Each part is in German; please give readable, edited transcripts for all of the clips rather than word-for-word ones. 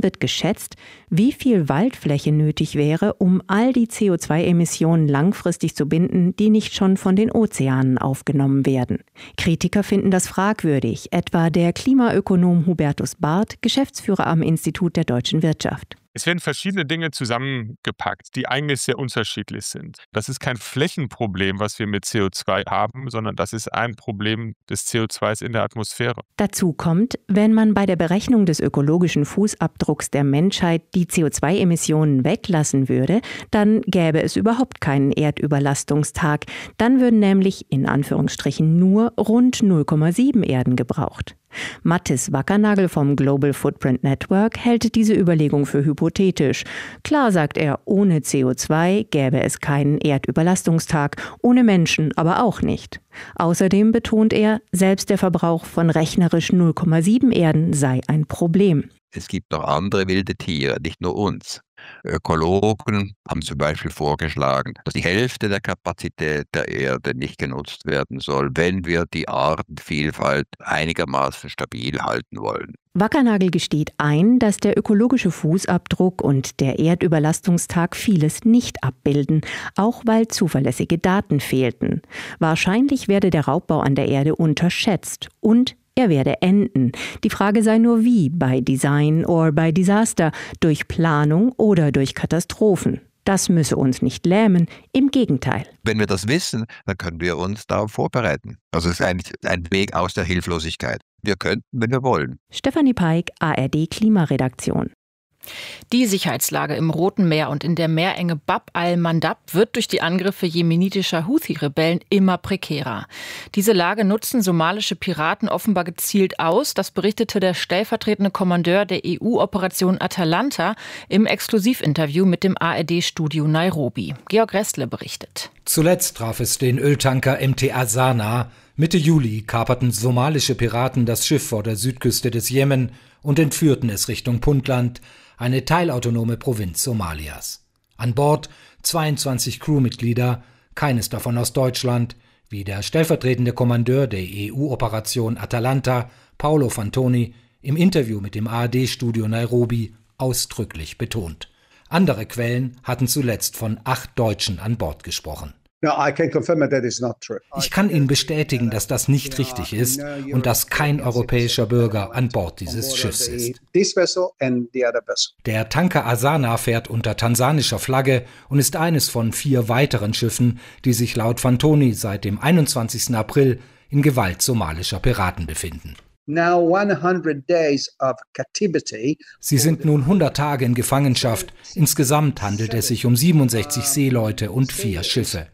wird geschätzt, wie viel Waldfläche nötig wäre, um all die CO2-Emissionen langfristig zu binden, die nicht schon von den Ozeanen aufgenommen werden. Kritiker finden das fragwürdig, etwa der Klimaökonom Hubertus Barth, Geschäftsführer am Institut der deutschen Wirtschaft. Es werden verschiedene Dinge zusammengepackt, die eigentlich sehr unterschiedlich sind. Das ist kein Flächenproblem, was wir mit CO2 haben, sondern das ist ein Problem des CO2s in der Atmosphäre. Dazu kommt, wenn man bei der Berechnung des ökologischen Fußabdrucks der Menschheit die CO2-Emissionen weglassen würde, dann gäbe es überhaupt keinen Erdüberlastungstag. Dann würden nämlich in Anführungsstrichen nur rund 0,7 Erden gebraucht. Matthis Wackernagel vom Global Footprint Network hält diese Überlegung für hypothetisch. Klar, sagt er, ohne CO2 gäbe es keinen Erdüberlastungstag, ohne Menschen aber auch nicht. Außerdem betont er, selbst der Verbrauch von rechnerisch 0,7 Erden sei ein Problem. Es gibt noch andere wilde Tiere, nicht nur uns. Ökologen haben zum Beispiel vorgeschlagen, dass die Hälfte der Kapazität der Erde nicht genutzt werden soll, wenn wir die Artenvielfalt einigermaßen stabil halten wollen. Wackernagel gesteht ein, dass der ökologische Fußabdruck und der Erdüberlastungstag vieles nicht abbilden, auch weil zuverlässige Daten fehlten. Wahrscheinlich werde der Raubbau an der Erde unterschätzt und er werde enden. Die Frage sei nur wie, bei Design or by Disaster, durch Planung oder durch Katastrophen. Das müsse uns nicht lähmen, im Gegenteil. Wenn wir das wissen, dann können wir uns darauf vorbereiten. Also es ist eigentlich ein Weg aus der Hilflosigkeit. Wir könnten, wenn wir wollen. Stefanie Peik, ARD Klimaredaktion. Die Sicherheitslage im Roten Meer und in der Meerenge Bab al-Mandab wird durch die Angriffe jemenitischer Houthi-Rebellen immer prekärer. Diese Lage nutzen somalische Piraten offenbar gezielt aus. Das berichtete der stellvertretende Kommandeur der EU-Operation Atalanta im Exklusivinterview mit dem ARD-Studio Nairobi. Georg Restle berichtet. Zuletzt traf es den Öltanker MT Azana. Mitte Juli kaperten somalische Piraten das Schiff vor der Südküste des Jemen und entführten es Richtung Puntland, eine teilautonome Provinz Somalias. An Bord 22 Crewmitglieder, keines davon aus Deutschland, wie der stellvertretende Kommandeur der EU-Operation Atalanta, Paolo Fantoni, im Interview mit dem ARD-Studio Nairobi ausdrücklich betont. Andere Quellen hatten zuletzt von 8 Deutschen an Bord gesprochen. Ich kann Ihnen bestätigen, dass das nicht richtig ist und dass kein europäischer Bürger an Bord dieses Schiffs ist. Der Tanker Azana fährt unter tansanischer Flagge und ist eines von 4 weiteren Schiffen, die sich laut Fantoni seit dem 21. April in Gewalt somalischer Piraten befinden. Sie sind nun 100 Tage in Gefangenschaft. Insgesamt handelt es sich um 67 Seeleute und 4 Schiffe.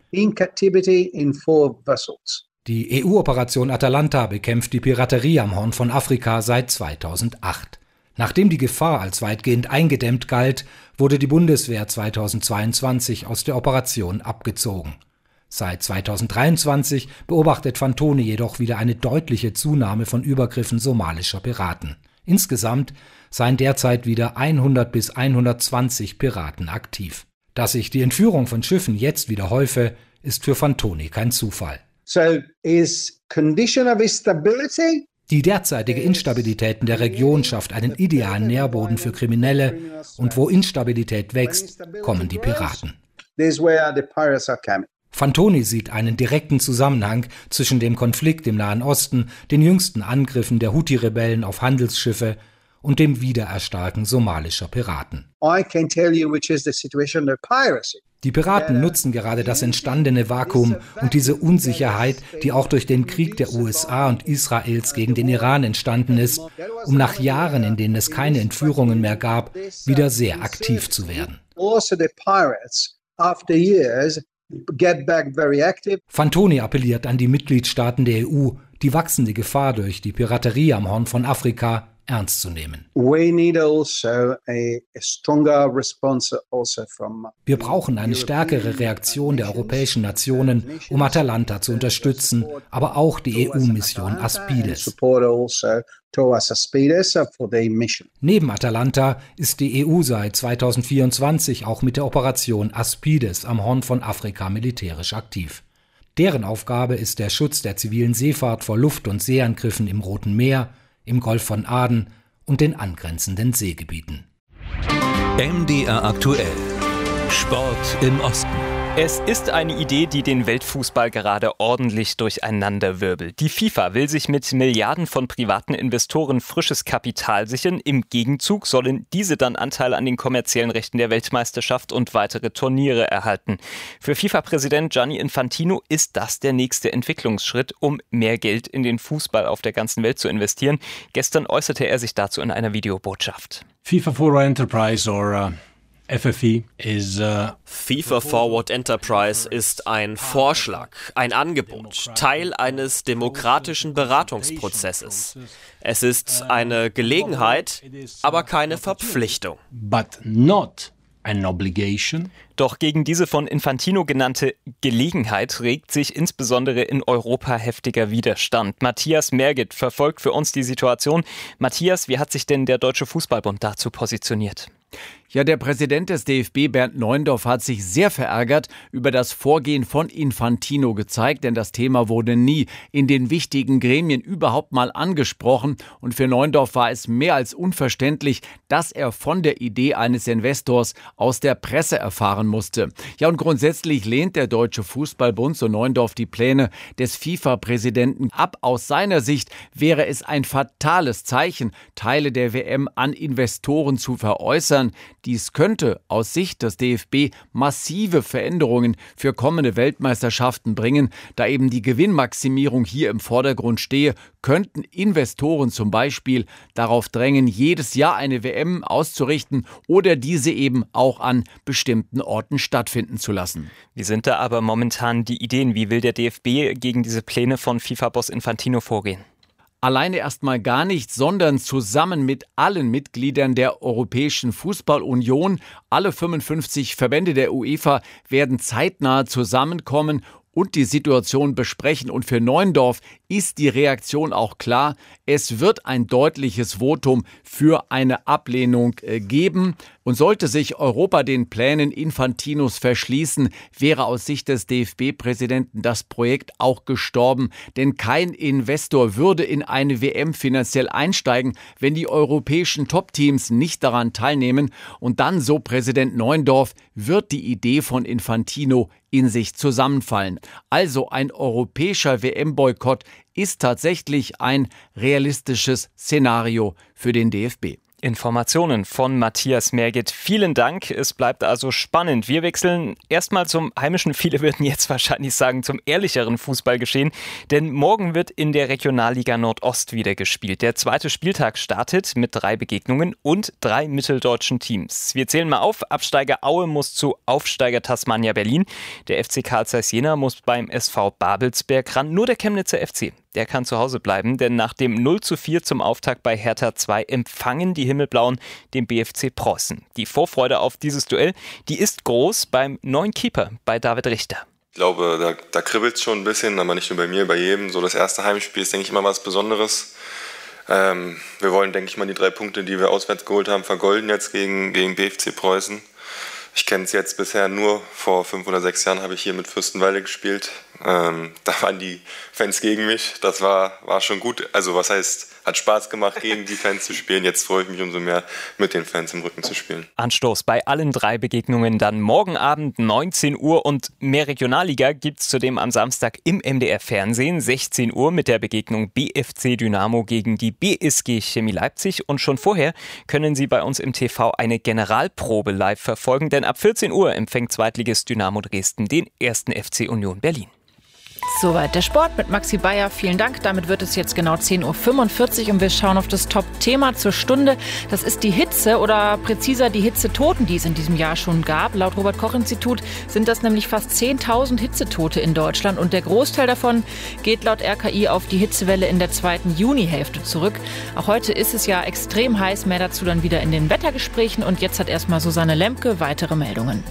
Die EU-Operation Atalanta bekämpft die Piraterie am Horn von Afrika seit 2008. Nachdem die Gefahr als weitgehend eingedämmt galt, wurde die Bundeswehr 2022 aus der Operation abgezogen. Seit 2023 beobachtet Fantoni jedoch wieder eine deutliche Zunahme von Übergriffen somalischer Piraten. Insgesamt seien derzeit wieder 100 bis 120 Piraten aktiv. Dass sich die Entführung von Schiffen jetzt wieder häufe, ist für Fantoni kein Zufall. Die derzeitige Instabilität in der Region schafft einen idealen Nährboden für Kriminelle, und wo Instabilität wächst, kommen die Piraten. Fantoni sieht einen direkten Zusammenhang zwischen dem Konflikt im Nahen Osten, den jüngsten Angriffen der Houthi-Rebellen auf Handelsschiffe und dem Wiedererstarken somalischer Piraten. Die Piraten nutzen gerade das entstandene Vakuum und diese Unsicherheit, die auch durch den Krieg der USA und Israels gegen den Iran entstanden ist, um nach Jahren, in denen es keine Entführungen mehr gab, wieder sehr aktiv zu werden. Fantoni appelliert an die Mitgliedstaaten der EU, die wachsende Gefahr durch die Piraterie am Horn von Afrika ernst zu nehmen. Wir brauchen eine stärkere Reaktion der europäischen Nationen, um Atalanta zu unterstützen, aber auch die EU-Mission Aspides. Neben Atalanta ist die EU seit 2024 auch mit der Operation Aspides am Horn von Afrika militärisch aktiv. Deren Aufgabe ist der Schutz der zivilen Seefahrt vor Luft- und Seeangriffen im Roten Meer, im Golf von Aden und den angrenzenden Seegebieten. MDR aktuell. Sport im Osten. Es ist eine Idee, die den Weltfußball gerade ordentlich durcheinanderwirbelt. Die FIFA will sich mit Milliarden von privaten Investoren frisches Kapital sichern. Im Gegenzug sollen diese dann Anteil an den kommerziellen Rechten der Weltmeisterschaft und weitere Turniere erhalten. Für FIFA-Präsident Gianni Infantino ist das der nächste Entwicklungsschritt, um mehr Geld in den Fußball auf der ganzen Welt zu investieren. Gestern äußerte er sich dazu in einer Videobotschaft. FIFA Forward Enterprise or FFE is FIFA Forward Enterprise ist ein Vorschlag, ein Angebot, Teil eines demokratischen Beratungsprozesses. Es ist eine Gelegenheit, aber keine Verpflichtung. But not an obligation. Doch gegen diese von Infantino genannte Gelegenheit regt sich insbesondere in Europa heftiger Widerstand. Matthias Merget verfolgt für uns die Situation. Matthias, wie hat sich denn der Deutsche Fußballbund dazu positioniert? Ja, der Präsident des DFB, Bernd Neuendorf, hat sich sehr verärgert über das Vorgehen von Infantino gezeigt, denn das Thema wurde nie in den wichtigen Gremien überhaupt mal angesprochen. Und für Neuendorf war es mehr als unverständlich, dass er von der Idee eines Investors aus der Presse erfahren musste. Ja, und grundsätzlich lehnt der Deutsche Fußballbund, so Neuendorf, die Pläne des FIFA-Präsidenten ab. Aus seiner Sicht wäre es ein fatales Zeichen, Teile der WM an Investoren zu veräußern. Dies könnte aus Sicht des DFB massive Veränderungen für kommende Weltmeisterschaften bringen. Da eben die Gewinnmaximierung hier im Vordergrund stehe, könnten Investoren zum Beispiel darauf drängen, jedes Jahr eine WM auszurichten oder diese eben auch an bestimmten Orten stattfinden zu lassen. Wie sind da aber momentan die Ideen? Wie will der DFB gegen diese Pläne von FIFA-Boss Infantino vorgehen? Alleine erstmal gar nicht, sondern zusammen mit allen Mitgliedern der Europäischen Fußballunion. Alle 55 Verbände der UEFA werden zeitnah zusammenkommen und die Situation besprechen. Und für Neuendorf ist die Reaktion auch klar. Es wird ein deutliches Votum für eine Ablehnung geben. Und sollte sich Europa den Plänen Infantinos verschließen, wäre aus Sicht des DFB-Präsidenten das Projekt auch gestorben. Denn kein Investor würde in eine WM finanziell einsteigen, wenn die europäischen Top-Teams nicht daran teilnehmen. Und dann, so Präsident Neuendorf, wird die Idee von Infantino in sich zusammenfallen. Also ein europäischer WM-Boykott ist tatsächlich ein realistisches Szenario für den DFB. Informationen von Matthias Merget. Vielen Dank. Es bleibt also spannend. Wir wechseln erstmal zum heimischen, viele würden jetzt wahrscheinlich sagen, zum ehrlicheren Fußballgeschehen. Denn morgen wird in der Regionalliga Nordost wieder gespielt. Der zweite Spieltag startet mit 3 Begegnungen und 3 mitteldeutschen Teams. Wir zählen mal auf. Absteiger Aue muss zu Aufsteiger Tasmania Berlin. Der FC Carl Zeiss Jena muss beim SV Babelsberg ran. Nur der Chemnitzer FC, der kann zu Hause bleiben, denn nach dem 0:4 zum Auftakt bei Hertha 2 empfangen die Himmelblauen den BFC Preußen. Die Vorfreude auf dieses Duell, die ist groß beim neuen Keeper, bei David Richter. Ich glaube, da kribbelt es schon ein bisschen, aber nicht nur bei mir, bei jedem. So das erste Heimspiel ist, denke ich, immer was Besonderes. Wir wollen, denke ich mal, die 3 Punkte, die wir auswärts geholt haben, vergolden jetzt gegen BFC Preußen. Ich kenne es jetzt bisher nur, vor 5 oder 6 Jahren habe ich hier mit Fürstenwalde gespielt. Da waren die Fans gegen mich, das war schon gut. Also was heißt, hat Spaß gemacht, gegen die Fans zu spielen. Jetzt freue ich mich umso mehr, mit den Fans im Rücken zu spielen. Anstoß bei allen 3 Begegnungen dann morgen Abend 19 Uhr und mehr Regionalliga gibt's zudem am Samstag im MDR-Fernsehen 16 Uhr mit der Begegnung BFC Dynamo gegen die BSG Chemie Leipzig. Und schon vorher können Sie bei uns im TV eine Generalprobe live verfolgen, denn ab 14 Uhr empfängt Zweitligist Dynamo Dresden den 1. FC Union Berlin. Soweit der Sport mit Maxi Bayer. Vielen Dank. Damit wird es jetzt genau 10:45 Uhr und wir schauen auf das Top-Thema zur Stunde. Das ist die Hitze oder präziser die Hitzetoten, die es in diesem Jahr schon gab. Laut Robert-Koch-Institut sind das nämlich fast 10.000 Hitzetote in Deutschland und der Großteil davon geht laut RKI auf die Hitzewelle in der 2. Junihälfte zurück. Auch heute ist es ja extrem heiß. Mehr dazu dann wieder in den Wettergesprächen und jetzt hat erstmal Susanne Lemke weitere Meldungen.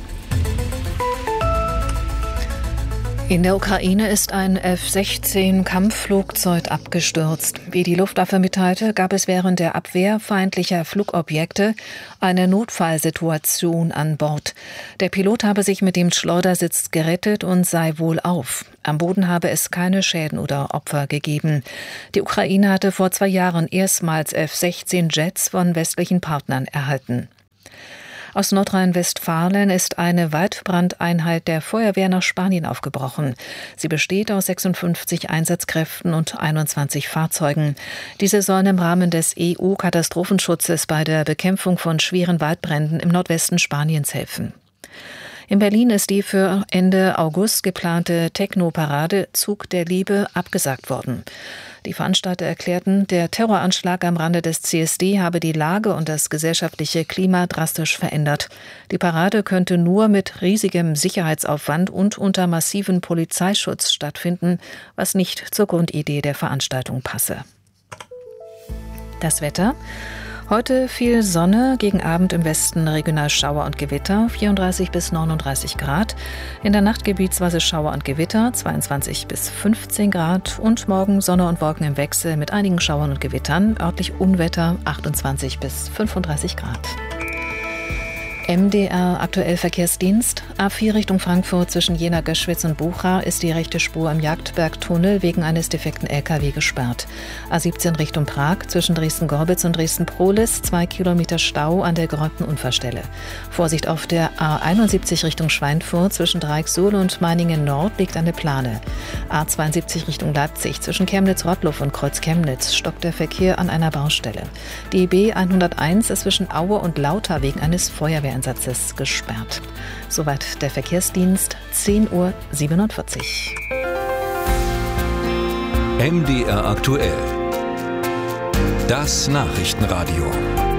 In der Ukraine ist ein F-16-Kampfflugzeug abgestürzt. Wie die Luftwaffe mitteilte, gab es während der Abwehr feindlicher Flugobjekte eine Notfallsituation an Bord. Der Pilot habe sich mit dem Schleudersitz gerettet und sei wohlauf. Am Boden habe es keine Schäden oder Opfer gegeben. Die Ukraine hatte vor 2 Jahren erstmals F-16-Jets von westlichen Partnern erhalten. Aus Nordrhein-Westfalen ist eine Waldbrandeinheit der Feuerwehr nach Spanien aufgebrochen. Sie besteht aus 56 Einsatzkräften und 21 Fahrzeugen. Diese sollen im Rahmen des EU-Katastrophenschutzes bei der Bekämpfung von schweren Waldbränden im Nordwesten Spaniens helfen. In Berlin ist die für Ende August geplante Techno-Parade Zug der Liebe abgesagt worden. Die Veranstalter erklärten, der Terroranschlag am Rande des CSD habe die Lage und das gesellschaftliche Klima drastisch verändert. Die Parade könnte nur mit riesigem Sicherheitsaufwand und unter massivem Polizeischutz stattfinden, was nicht zur Grundidee der Veranstaltung passe. Das Wetter. Heute viel Sonne, gegen Abend im Westen regional Schauer und Gewitter, 34 bis 39 Grad. In der Nacht gebietsweise Schauer und Gewitter, 22 bis 15 Grad. Und morgen Sonne und Wolken im Wechsel mit einigen Schauern und Gewittern, örtlich Unwetter, 28 bis 35 Grad. MDR aktuell Verkehrsdienst. A4 Richtung Frankfurt zwischen Jena, Göschwitz und Bucha ist die rechte Spur im Jagdbergtunnel wegen eines defekten LKW gesperrt. A17 Richtung Prag zwischen Dresden-Gorbitz und Dresden-Prohlis 2 Kilometer Stau an der geräumten Unfallstelle. Vorsicht auf der A71 Richtung Schweinfurt zwischen Dreieckssohle und Meiningen Nord liegt eine Plane. A72 Richtung Leipzig zwischen Chemnitz-Rottluff und Kreuz-Chemnitz stockt der Verkehr an einer Baustelle. Die B101 ist zwischen Aue und Lauter wegen eines Feuerwehreinsatzes gesperrt. Soweit der Verkehrsdienst, 10:47 Uhr. MDR aktuell. Das Nachrichtenradio.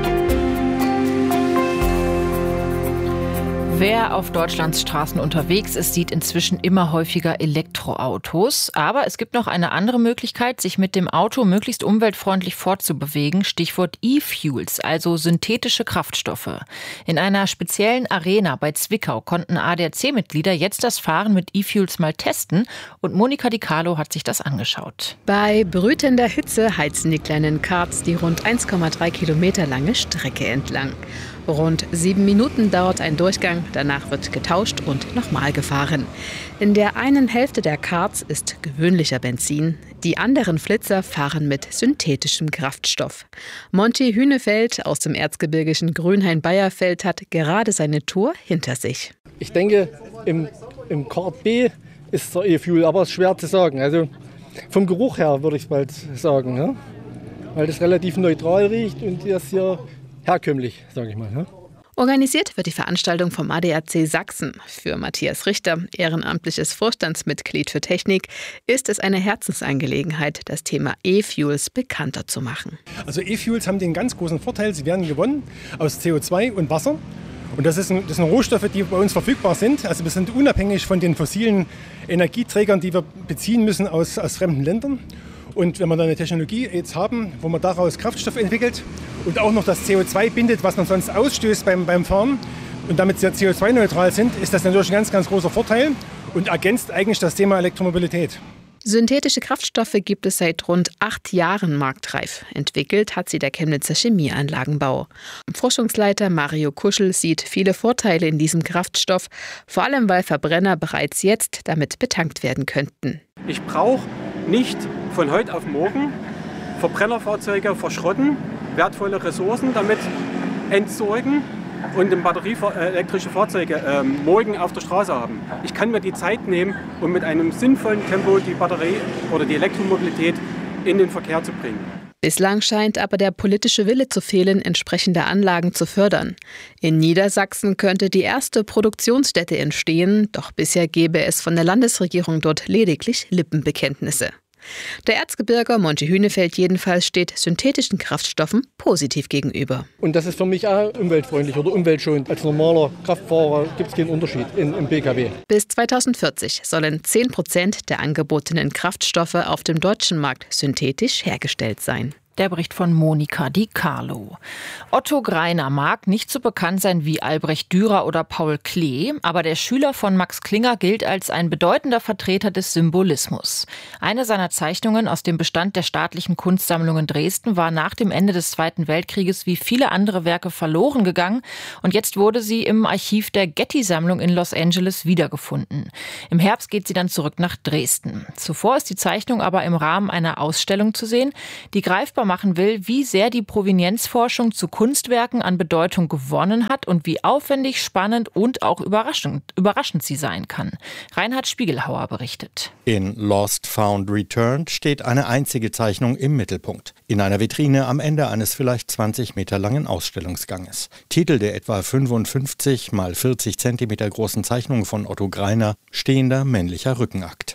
Wer auf Deutschlands Straßen unterwegs ist, sieht inzwischen immer häufiger Elektroautos. Aber es gibt noch eine andere Möglichkeit, sich mit dem Auto möglichst umweltfreundlich fortzubewegen. Stichwort E-Fuels, also synthetische Kraftstoffe. In einer speziellen Arena bei Zwickau konnten ADAC-Mitglieder jetzt das Fahren mit E-Fuels mal testen. Und Monika Di Carlo hat sich das angeschaut. Bei brütender Hitze heizen die kleinen Karts die rund 1,3 Kilometer lange Strecke entlang. Rund 7 Minuten dauert ein Durchgang, danach wird getauscht und nochmal gefahren. In der einen Hälfte der Karts ist gewöhnlicher Benzin, die anderen Flitzer fahren mit synthetischem Kraftstoff. Monty Hünefeld aus dem erzgebirgischen Grünhain-Bayerfeld hat gerade seine Tour hinter sich. Ich denke, im Kart B ist der E-Fuel, aber es ist schwer zu sagen. Also vom Geruch her würde ich es bald sagen, ja? Weil das relativ neutral riecht und das hier herkömmlich, sage ich mal. Ne? Organisiert wird die Veranstaltung vom ADAC Sachsen. Für Matthias Richter, ehrenamtliches Vorstandsmitglied für Technik, ist es eine Herzensangelegenheit, das Thema E-Fuels bekannter zu machen. Also E-Fuels haben den ganz großen Vorteil, sie werden gewonnen aus CO2 und Wasser. Und das sind Rohstoffe, die bei uns verfügbar sind. Also wir sind unabhängig von den fossilen Energieträgern, die wir beziehen müssen aus fremden Ländern. Und wenn wir dann eine Technologie jetzt haben, wo man daraus Kraftstoff entwickelt und auch noch das CO2 bindet, was man sonst ausstößt beim Fahren und damit sehr CO2-neutral sind, ist das natürlich ein ganz, ganz großer Vorteil und ergänzt eigentlich das Thema Elektromobilität. Synthetische Kraftstoffe gibt es seit rund 8 Jahren marktreif. Entwickelt hat sie der Chemnitzer Chemieanlagenbau. Forschungsleiter Mario Kuschel sieht viele Vorteile in diesem Kraftstoff, vor allem weil Verbrenner bereits jetzt damit betankt werden könnten. Ich brauche nicht von heute auf morgen Verbrennerfahrzeuge verschrotten, wertvolle Ressourcen damit entsorgen und batterieelektrische Fahrzeuge morgen auf der Straße haben. Ich kann mir die Zeit nehmen, um mit einem sinnvollen Tempo die Batterie oder die Elektromobilität in den Verkehr zu bringen. Bislang scheint aber der politische Wille zu fehlen, entsprechende Anlagen zu fördern. In Niedersachsen könnte die erste Produktionsstätte entstehen, doch bisher gäbe es von der Landesregierung dort lediglich Lippenbekenntnisse. Der Erzgebirger Monty Hünefeld jedenfalls steht synthetischen Kraftstoffen positiv gegenüber. Und das ist für mich auch umweltfreundlich oder umweltschonend. Als normaler Kraftfahrer gibt es keinen Unterschied im Pkw. Bis 2040 sollen 10% der angebotenen Kraftstoffe auf dem deutschen Markt synthetisch hergestellt sein. Der Bericht von Monika Di Carlo. Otto Greiner mag nicht so bekannt sein wie Albrecht Dürer oder Paul Klee, aber der Schüler von Max Klinger gilt als ein bedeutender Vertreter des Symbolismus. Eine seiner Zeichnungen aus dem Bestand der Staatlichen Kunstsammlung in Dresden war nach dem Ende des Zweiten Weltkrieges wie viele andere Werke verloren gegangen und jetzt wurde sie im Archiv der Getty-Sammlung in Los Angeles wiedergefunden. Im Herbst geht sie dann zurück nach Dresden. Zuvor ist die Zeichnung aber im Rahmen einer Ausstellung zu sehen, die greifbar greifbar machen will, wie sehr die Provenienzforschung zu Kunstwerken an Bedeutung gewonnen hat und wie aufwendig, spannend und auch überraschend sie sein kann. Reinhard Spiegelhauer berichtet. In Lost, Found, Returned steht eine einzige Zeichnung im Mittelpunkt. In einer Vitrine am Ende eines vielleicht 20 Meter langen Ausstellungsganges. Titel der etwa 55 mal 40 Zentimeter großen Zeichnung von Otto Greiner, stehender männlicher Rückenakt.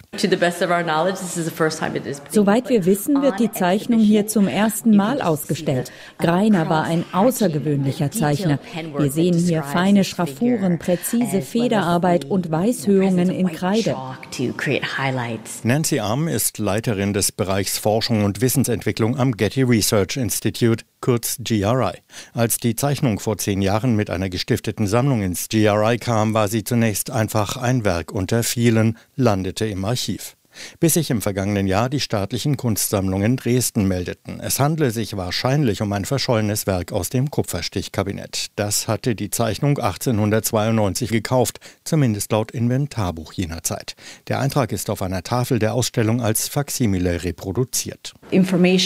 Soweit wir wissen, wird die Zeichnung hier zum ersten Mal ausgestellt. Greiner war ein außergewöhnlicher Zeichner. Wir sehen hier feine Schraffuren, präzise Federarbeit und Weißhöhungen in Kreide. Nancy Arm ist Leiterin des Bereichs Forschung und Wissensentwicklung am Getty Research Institute, kurz GRI. Als die Zeichnung vor 10 Jahren mit einer gestifteten Sammlung ins GRI kam, war sie zunächst einfach ein Werk unter vielen, landete im Archiv. Bis sich im vergangenen Jahr die staatlichen Kunstsammlungen Dresden meldeten. Es handle sich wahrscheinlich um ein verschollenes Werk aus dem Kupferstichkabinett. Das hatte die Zeichnung 1892 gekauft, zumindest laut Inventarbuch jener Zeit. Der Eintrag ist auf einer Tafel der Ausstellung als Faksimile reproduziert. Der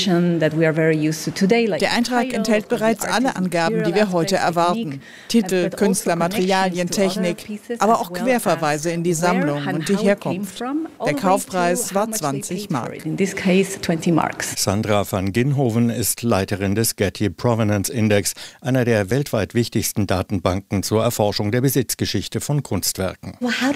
Eintrag enthält bereits alle Angaben, die wir heute erwarten. Titel, Künstler, Materialien, Technik, aber auch Querverweise in die Sammlung und die Herkunft. Der Kaufpreis war 20 Mark. Sandra van Ginhoven ist Leiterin des Getty Provenance Index, einer der weltweit wichtigsten Datenbanken zur Erforschung der Besitzgeschichte von Kunstwerken.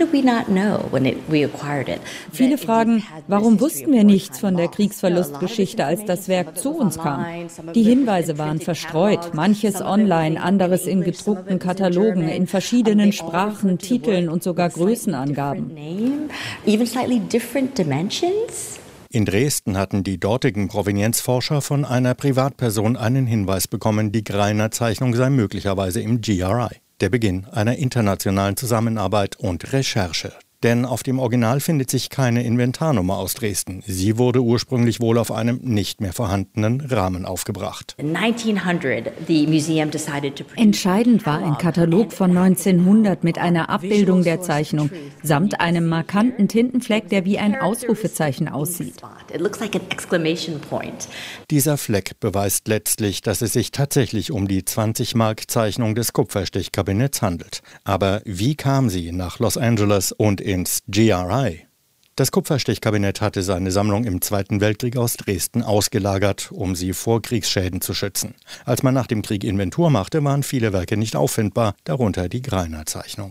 Viele fragen, warum wussten wir nichts von der Kriegsverlustgeschichte, als das Werk zu uns kam? Die Hinweise waren verstreut, manches online, anderes in gedruckten Katalogen, in verschiedenen Sprachen, Titeln und sogar Größenangaben. In Dresden hatten die dortigen Provenienzforscher von einer Privatperson einen Hinweis bekommen, die Greiner Zeichnung sei möglicherweise im GRI. Der Beginn einer internationalen Zusammenarbeit und Recherche. Denn auf dem Original findet sich keine Inventarnummer aus Dresden. Sie wurde ursprünglich wohl auf einem nicht mehr vorhandenen Rahmen aufgebracht. Entscheidend war ein Katalog von 1900 mit einer Abbildung der Zeichnung, samt einem markanten Tintenfleck, der wie ein Ausrufezeichen aussieht. Dieser Fleck beweist letztlich, dass es sich tatsächlich um die 20-Mark-Zeichnung des Kupferstichkabinetts handelt. Aber wie kam sie nach Los Angeles und ins GRI? Das Kupferstichkabinett hatte seine Sammlung im Zweiten Weltkrieg aus Dresden ausgelagert, um sie vor Kriegsschäden zu schützen. Als man nach dem Krieg Inventur machte, waren viele Werke nicht auffindbar, darunter die Greiner Zeichnung.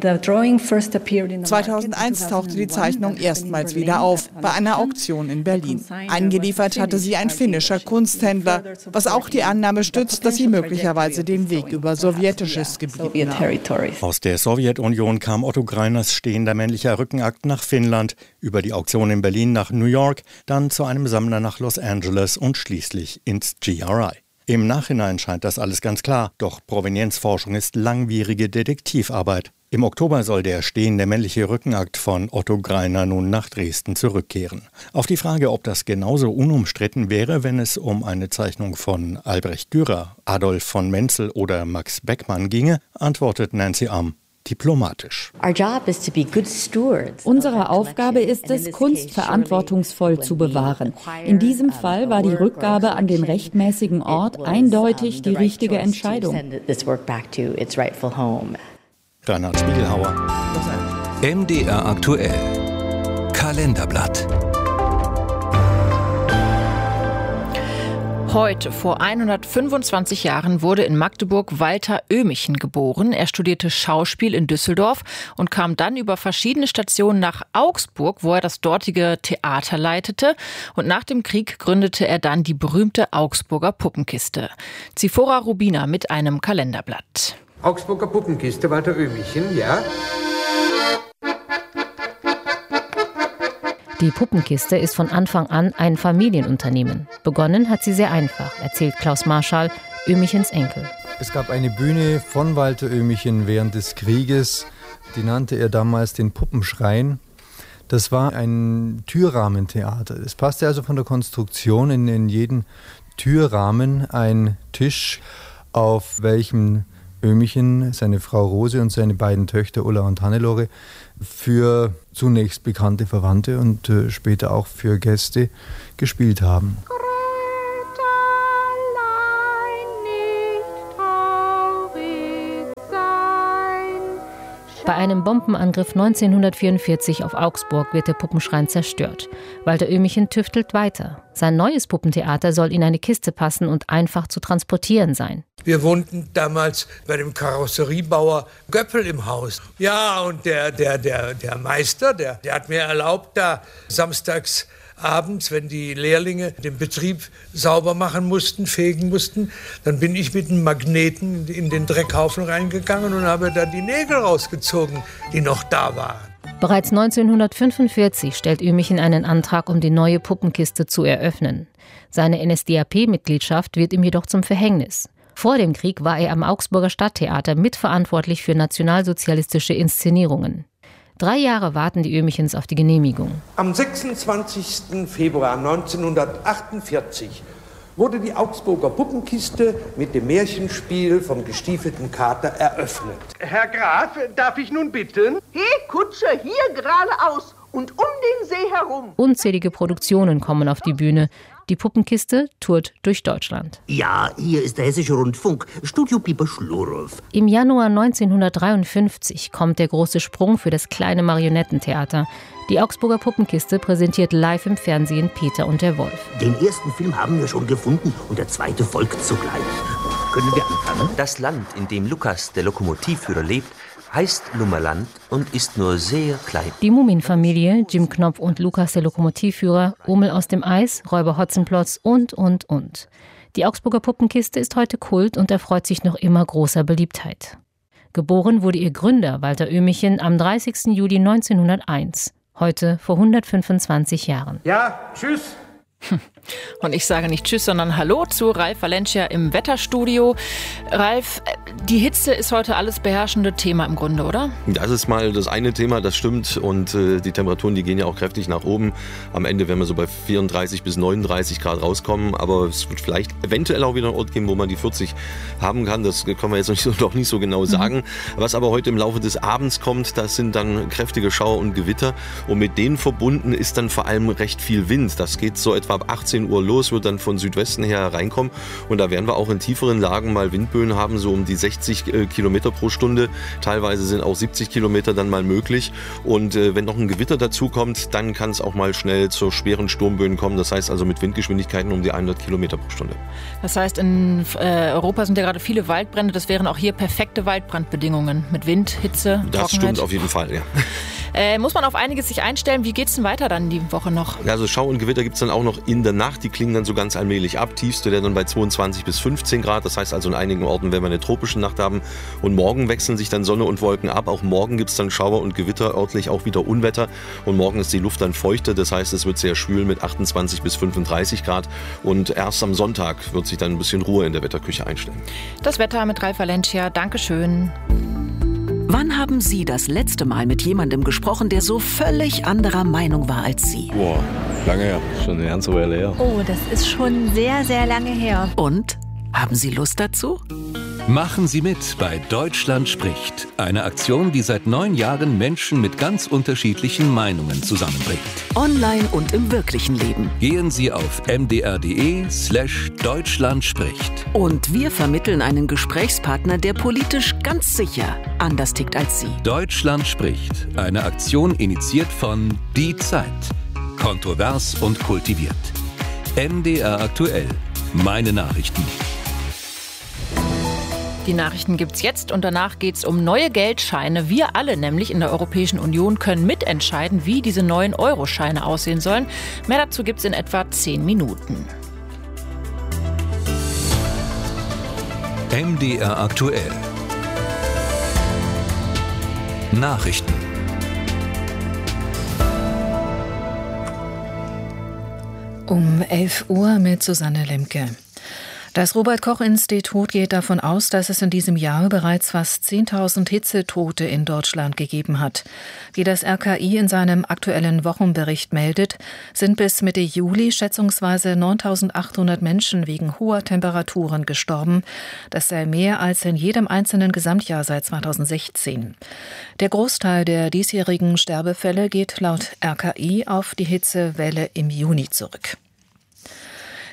2001 tauchte die Zeichnung erstmals wieder auf, bei einer Auktion in Berlin. Eingeliefert hatte sie ein finnischer Kunsthändler, was auch die Annahme stützt, dass sie möglicherweise den Weg über sowjetisches Gebiet nahm. Aus der Sowjetunion kam Otto Greiners stehender männlicher Rückenakt nach Finnland, über die Auktion in Berlin nach New York, dann zu einem Sammler nach Los Angeles und schließlich ins GRI. Im Nachhinein scheint das alles ganz klar, doch Provenienzforschung ist langwierige Detektivarbeit. Im Oktober soll der stehende männliche Rückenakt von Otto Greiner nun nach Dresden zurückkehren. Auf die Frage, ob das genauso unumstritten wäre, wenn es um eine Zeichnung von Albrecht Dürer, Adolf von Menzel oder Max Beckmann ginge, antwortet Nancy Arm diplomatisch. Unsere Aufgabe ist es, Kunst verantwortungsvoll zu bewahren. In diesem Fall war die Rückgabe an den rechtmäßigen Ort eindeutig die richtige Entscheidung. Reinhard Spiegelhauer. MDR aktuell. Kalenderblatt. Heute, vor 125 Jahren, wurde in Magdeburg Walter Oehmichen geboren. Er studierte Schauspiel in Düsseldorf und kam dann über verschiedene Stationen nach Augsburg, wo er das dortige Theater leitete. Und nach dem Krieg gründete er dann die berühmte Augsburger Puppenkiste. Zifora Rubina mit einem Kalenderblatt. Augsburger Puppenkiste, Walter Oehmichen, ja? Die Puppenkiste ist von Anfang an ein Familienunternehmen. Begonnen hat sie sehr einfach, erzählt Klaus Marschall, Oehmichens Enkel. Es gab eine Bühne von Walter Oehmichen während des Krieges, die nannte er damals den Puppenschrein. Das war ein Türrahmentheater. Es passte also von der Konstruktion in jeden Türrahmen ein Tisch, auf welchem Oehmichen, seine Frau Rose und seine beiden Töchter Ulla und Hannelore für zunächst bekannte Verwandte und später auch für Gäste gespielt haben. Bei einem Bombenangriff 1944 auf Augsburg wird der Puppenschrein zerstört. Walter Oehmichen tüftelt weiter. Sein neues Puppentheater soll in eine Kiste passen und einfach zu transportieren sein. Wir wohnten damals bei dem Karosseriebauer Göppel im Haus. Ja, und der Meister, der hat mir erlaubt, da samstags abends, wenn die Lehrlinge den Betrieb sauber machen mussten, fegen mussten, dann bin ich mit einem Magneten in den Dreckhaufen reingegangen und habe da die Nägel rausgezogen, die noch da waren. Bereits 1945 stellt Oehmichen einen Antrag, um die neue Puppenkiste zu eröffnen. Seine NSDAP-Mitgliedschaft wird ihm jedoch zum Verhängnis. Vor dem Krieg war er am Augsburger Stadttheater mitverantwortlich für nationalsozialistische Inszenierungen. 3 Jahre warten die Oehmichens auf die Genehmigung. Am 26. Februar 1948 wurde die Augsburger Puppenkiste mit dem Märchenspiel vom gestiefelten Kater eröffnet. Herr Graf, darf ich nun bitten? Hey, Kutscher, hier geradeaus und um den See herum. Unzählige Produktionen kommen auf die Bühne. Die Puppenkiste tourt durch Deutschland. Ja, hier ist der Hessische Rundfunk, Studio Pieper Schlurow. Im Januar 1953 kommt der große Sprung für das kleine Marionettentheater. Die Augsburger Puppenkiste präsentiert live im Fernsehen Peter und der Wolf. Den ersten Film haben wir schon gefunden und der zweite folgt sogleich. Können wir anfangen? Das Land, in dem Lukas, der Lokomotivführer, lebt, heißt Lummerland und ist nur sehr klein. Die Mumienfamilie, Jim Knopf und Lukas der Lokomotivführer, Ummel aus dem Eis, Räuber Hotzenplotz und. Die Augsburger Puppenkiste ist heute Kult und erfreut sich noch immer großer Beliebtheit. Geboren wurde ihr Gründer Walter Oehmichen am 30. Juli 1901, heute vor 125 Jahren. Ja, tschüss. Und ich sage nicht Tschüss, sondern Hallo zu Ralf Valencia im Wetterstudio. Ralf, die Hitze ist heute alles beherrschende Thema im Grunde, oder? Das ist mal das eine Thema, das stimmt. Und die Temperaturen, die gehen ja auch kräftig nach oben. Am Ende werden wir so bei 34 bis 39 Grad rauskommen. Aber es wird vielleicht eventuell auch wieder einen Ort geben, wo man die 40 haben kann. Das kann man jetzt noch nicht so genau sagen. Was aber heute im Laufe des Abends kommt, das sind dann kräftige Schauer und Gewitter. Und mit denen verbunden ist dann vor allem recht viel Wind. Das geht so etwa ab 18 Uhr los, wird dann von Südwesten her reinkommen. Und da werden wir auch in tieferen Lagen mal Windböen haben, so um die 60 Kilometer pro Stunde. Teilweise sind auch 70 Kilometer dann mal möglich. Und wenn noch ein Gewitter dazu kommt, dann kann es auch mal schnell zu schweren Sturmböen kommen. Das heißt also mit Windgeschwindigkeiten um die 100 Kilometer pro Stunde. Das heißt, in Europa sind ja gerade viele Waldbrände. Das wären auch hier perfekte Waldbrandbedingungen mit Wind, Hitze, Trockenheit. Das stimmt auf jeden Fall, ja. Muss man auf einiges sich einstellen. Wie geht es denn weiter dann die Woche noch? Also Schau und Gewitter gibt es dann auch noch in der Nacht. Die klingen dann so ganz allmählich ab. Tiefste wäre dann bei 22 bis 15 Grad. Das heißt also in einigen Orten werden wir eine tropische Nacht haben. Und morgen wechseln sich dann Sonne und Wolken ab. Auch morgen gibt es dann Schauer und Gewitter, örtlich auch wieder Unwetter. Und morgen ist die Luft dann feuchter. Das heißt, es wird sehr schwül mit 28 bis 35 Grad. Und erst am Sonntag wird sich dann ein bisschen Ruhe in der Wetterküche einstellen. Das Wetter mit Ralf Valencia. Dankeschön. Wann haben Sie das letzte Mal mit jemandem gesprochen, der so völlig anderer Meinung war als Sie? Boah, lange her. Schon eine ganze Weile her. Oh, das ist schon sehr, sehr lange her. Und? Haben Sie Lust dazu? Machen Sie mit bei Deutschland spricht. Eine Aktion, die seit 9 Jahren Menschen mit ganz unterschiedlichen Meinungen zusammenbringt. Online und im wirklichen Leben. Gehen Sie auf mdr.de/Deutschland spricht. Und wir vermitteln einen Gesprächspartner, der politisch ganz sicher anders tickt als Sie. Deutschland spricht. Eine Aktion initiiert von Die Zeit. Kontrovers und kultiviert. MDR aktuell. Meine Nachrichten. Die Nachrichten gibt's jetzt und danach geht's um neue Geldscheine. Wir alle nämlich in der Europäischen Union können mitentscheiden, wie diese neuen Euroscheine aussehen sollen. Mehr dazu gibt's in etwa 10 Minuten. MDR aktuell. Nachrichten. Um 11 Uhr mit Susanne Lemke. Das Robert-Koch-Institut geht davon aus, dass es in diesem Jahr bereits fast 10.000 Hitzetote in Deutschland gegeben hat. Wie das RKI in seinem aktuellen Wochenbericht meldet, sind bis Mitte Juli schätzungsweise 9.800 Menschen wegen hoher Temperaturen gestorben. Das sei mehr als in jedem einzelnen Gesamtjahr seit 2016. Der Großteil der diesjährigen Sterbefälle geht laut RKI auf die Hitzewelle im Juni zurück.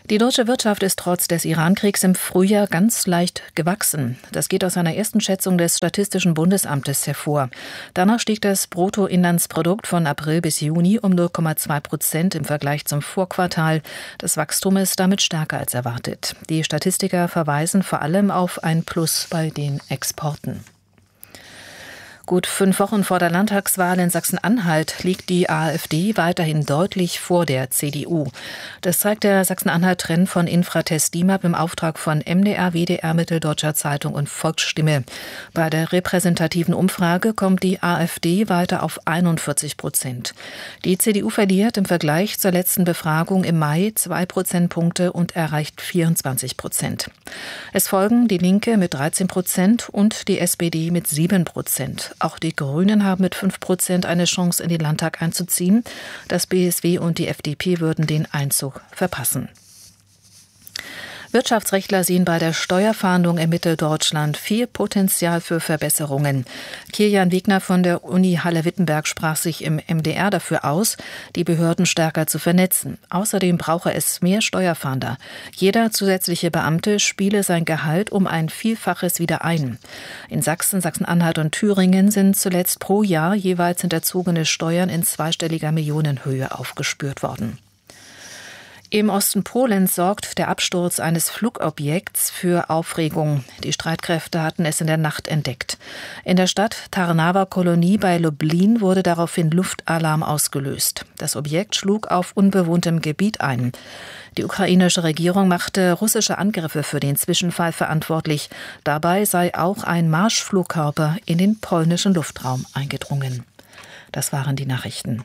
Die deutsche Wirtschaft ist trotz des Iran-Kriegs im Frühjahr ganz leicht gewachsen. Das geht aus einer ersten Schätzung des Statistischen Bundesamtes hervor. Danach stieg das Bruttoinlandsprodukt von April bis Juni um 0,2% im Vergleich zum Vorquartal. Das Wachstum ist damit stärker als erwartet. Die Statistiker verweisen vor allem auf ein Plus bei den Exporten. Gut 5 Wochen vor der Landtagswahl in Sachsen-Anhalt liegt die AfD weiterhin deutlich vor der CDU. Das zeigt der Sachsen-Anhalt-Trend von Infratest DIMAP im Auftrag von MDR, WDR, Mitteldeutscher Zeitung und Volksstimme. Bei der repräsentativen Umfrage kommt die AfD weiter auf 41%. Die CDU verliert im Vergleich zur letzten Befragung im Mai 2 Prozentpunkte und erreicht 24%. Es folgen die Linke mit 13% und die SPD mit 7%. Auch die Grünen haben mit 5% eine Chance, in den Landtag einzuziehen. Das BSW und die FDP würden den Einzug verpassen. Wirtschaftsrechtler sehen bei der Steuerfahndung in Mitteldeutschland viel Potenzial für Verbesserungen. Kirjan Wegner von der Uni Halle-Wittenberg sprach sich im MDR dafür aus, die Behörden stärker zu vernetzen. Außerdem brauche es mehr Steuerfahnder. Jeder zusätzliche Beamte spiele sein Gehalt um ein Vielfaches wieder ein. In Sachsen, Sachsen-Anhalt und Thüringen sind zuletzt pro Jahr jeweils hinterzogene Steuern in zweistelliger Millionenhöhe aufgespürt worden. Im Osten Polens sorgt der Absturz eines Flugobjekts für Aufregung. Die Streitkräfte hatten es in der Nacht entdeckt. In der Stadt Tarnawa-Kolonie bei Lublin wurde daraufhin Luftalarm ausgelöst. Das Objekt schlug auf unbewohntem Gebiet ein. Die ukrainische Regierung machte russische Angriffe für den Zwischenfall verantwortlich. Dabei sei auch ein Marschflugkörper in den polnischen Luftraum eingedrungen. Das waren die Nachrichten.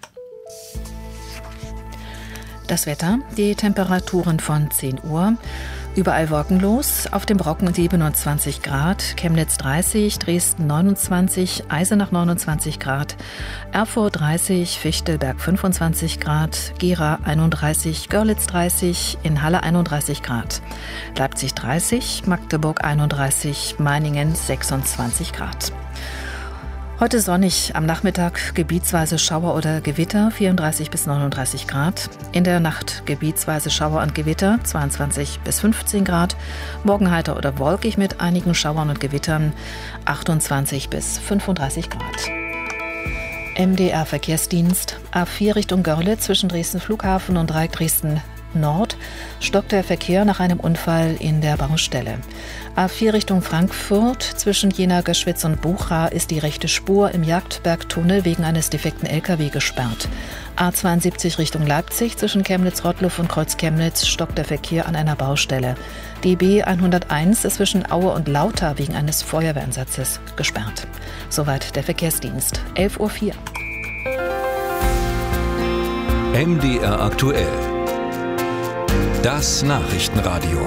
Das Wetter, die Temperaturen von 10 Uhr. Überall wolkenlos, auf dem Brocken 27 Grad, Chemnitz 30, Dresden 29, Eisenach 29 Grad, Erfurt 30, Fichtelberg 25 Grad, Gera 31, Görlitz 30, in Halle 31 Grad, Leipzig 30, Magdeburg 31, Meiningen 26 Grad. Heute sonnig, am Nachmittag gebietsweise Schauer oder Gewitter, 34 bis 39 Grad. In der Nacht gebietsweise Schauer und Gewitter, 22 bis 15 Grad. Morgen heiter oder wolkig mit einigen Schauern und Gewittern, 28 bis 35 Grad. MDR Verkehrsdienst, A4 Richtung Görlitz zwischen Dresden Flughafen und Dreieck Dresden Nord stockt der Verkehr nach einem Unfall in der Baustelle. A4 Richtung Frankfurt zwischen Jena-Göschwitz und Bucha ist die rechte Spur im Jagdbergtunnel wegen eines defekten LKW gesperrt. A72 Richtung Leipzig zwischen Chemnitz-Rottluff und Kreuz-Chemnitz stockt der Verkehr an einer Baustelle. Die B101 ist zwischen Aue und Lauter wegen eines Feuerwehreinsatzes gesperrt. Soweit der Verkehrsdienst. 11:04 Uhr. MDR aktuell. Das Nachrichtenradio.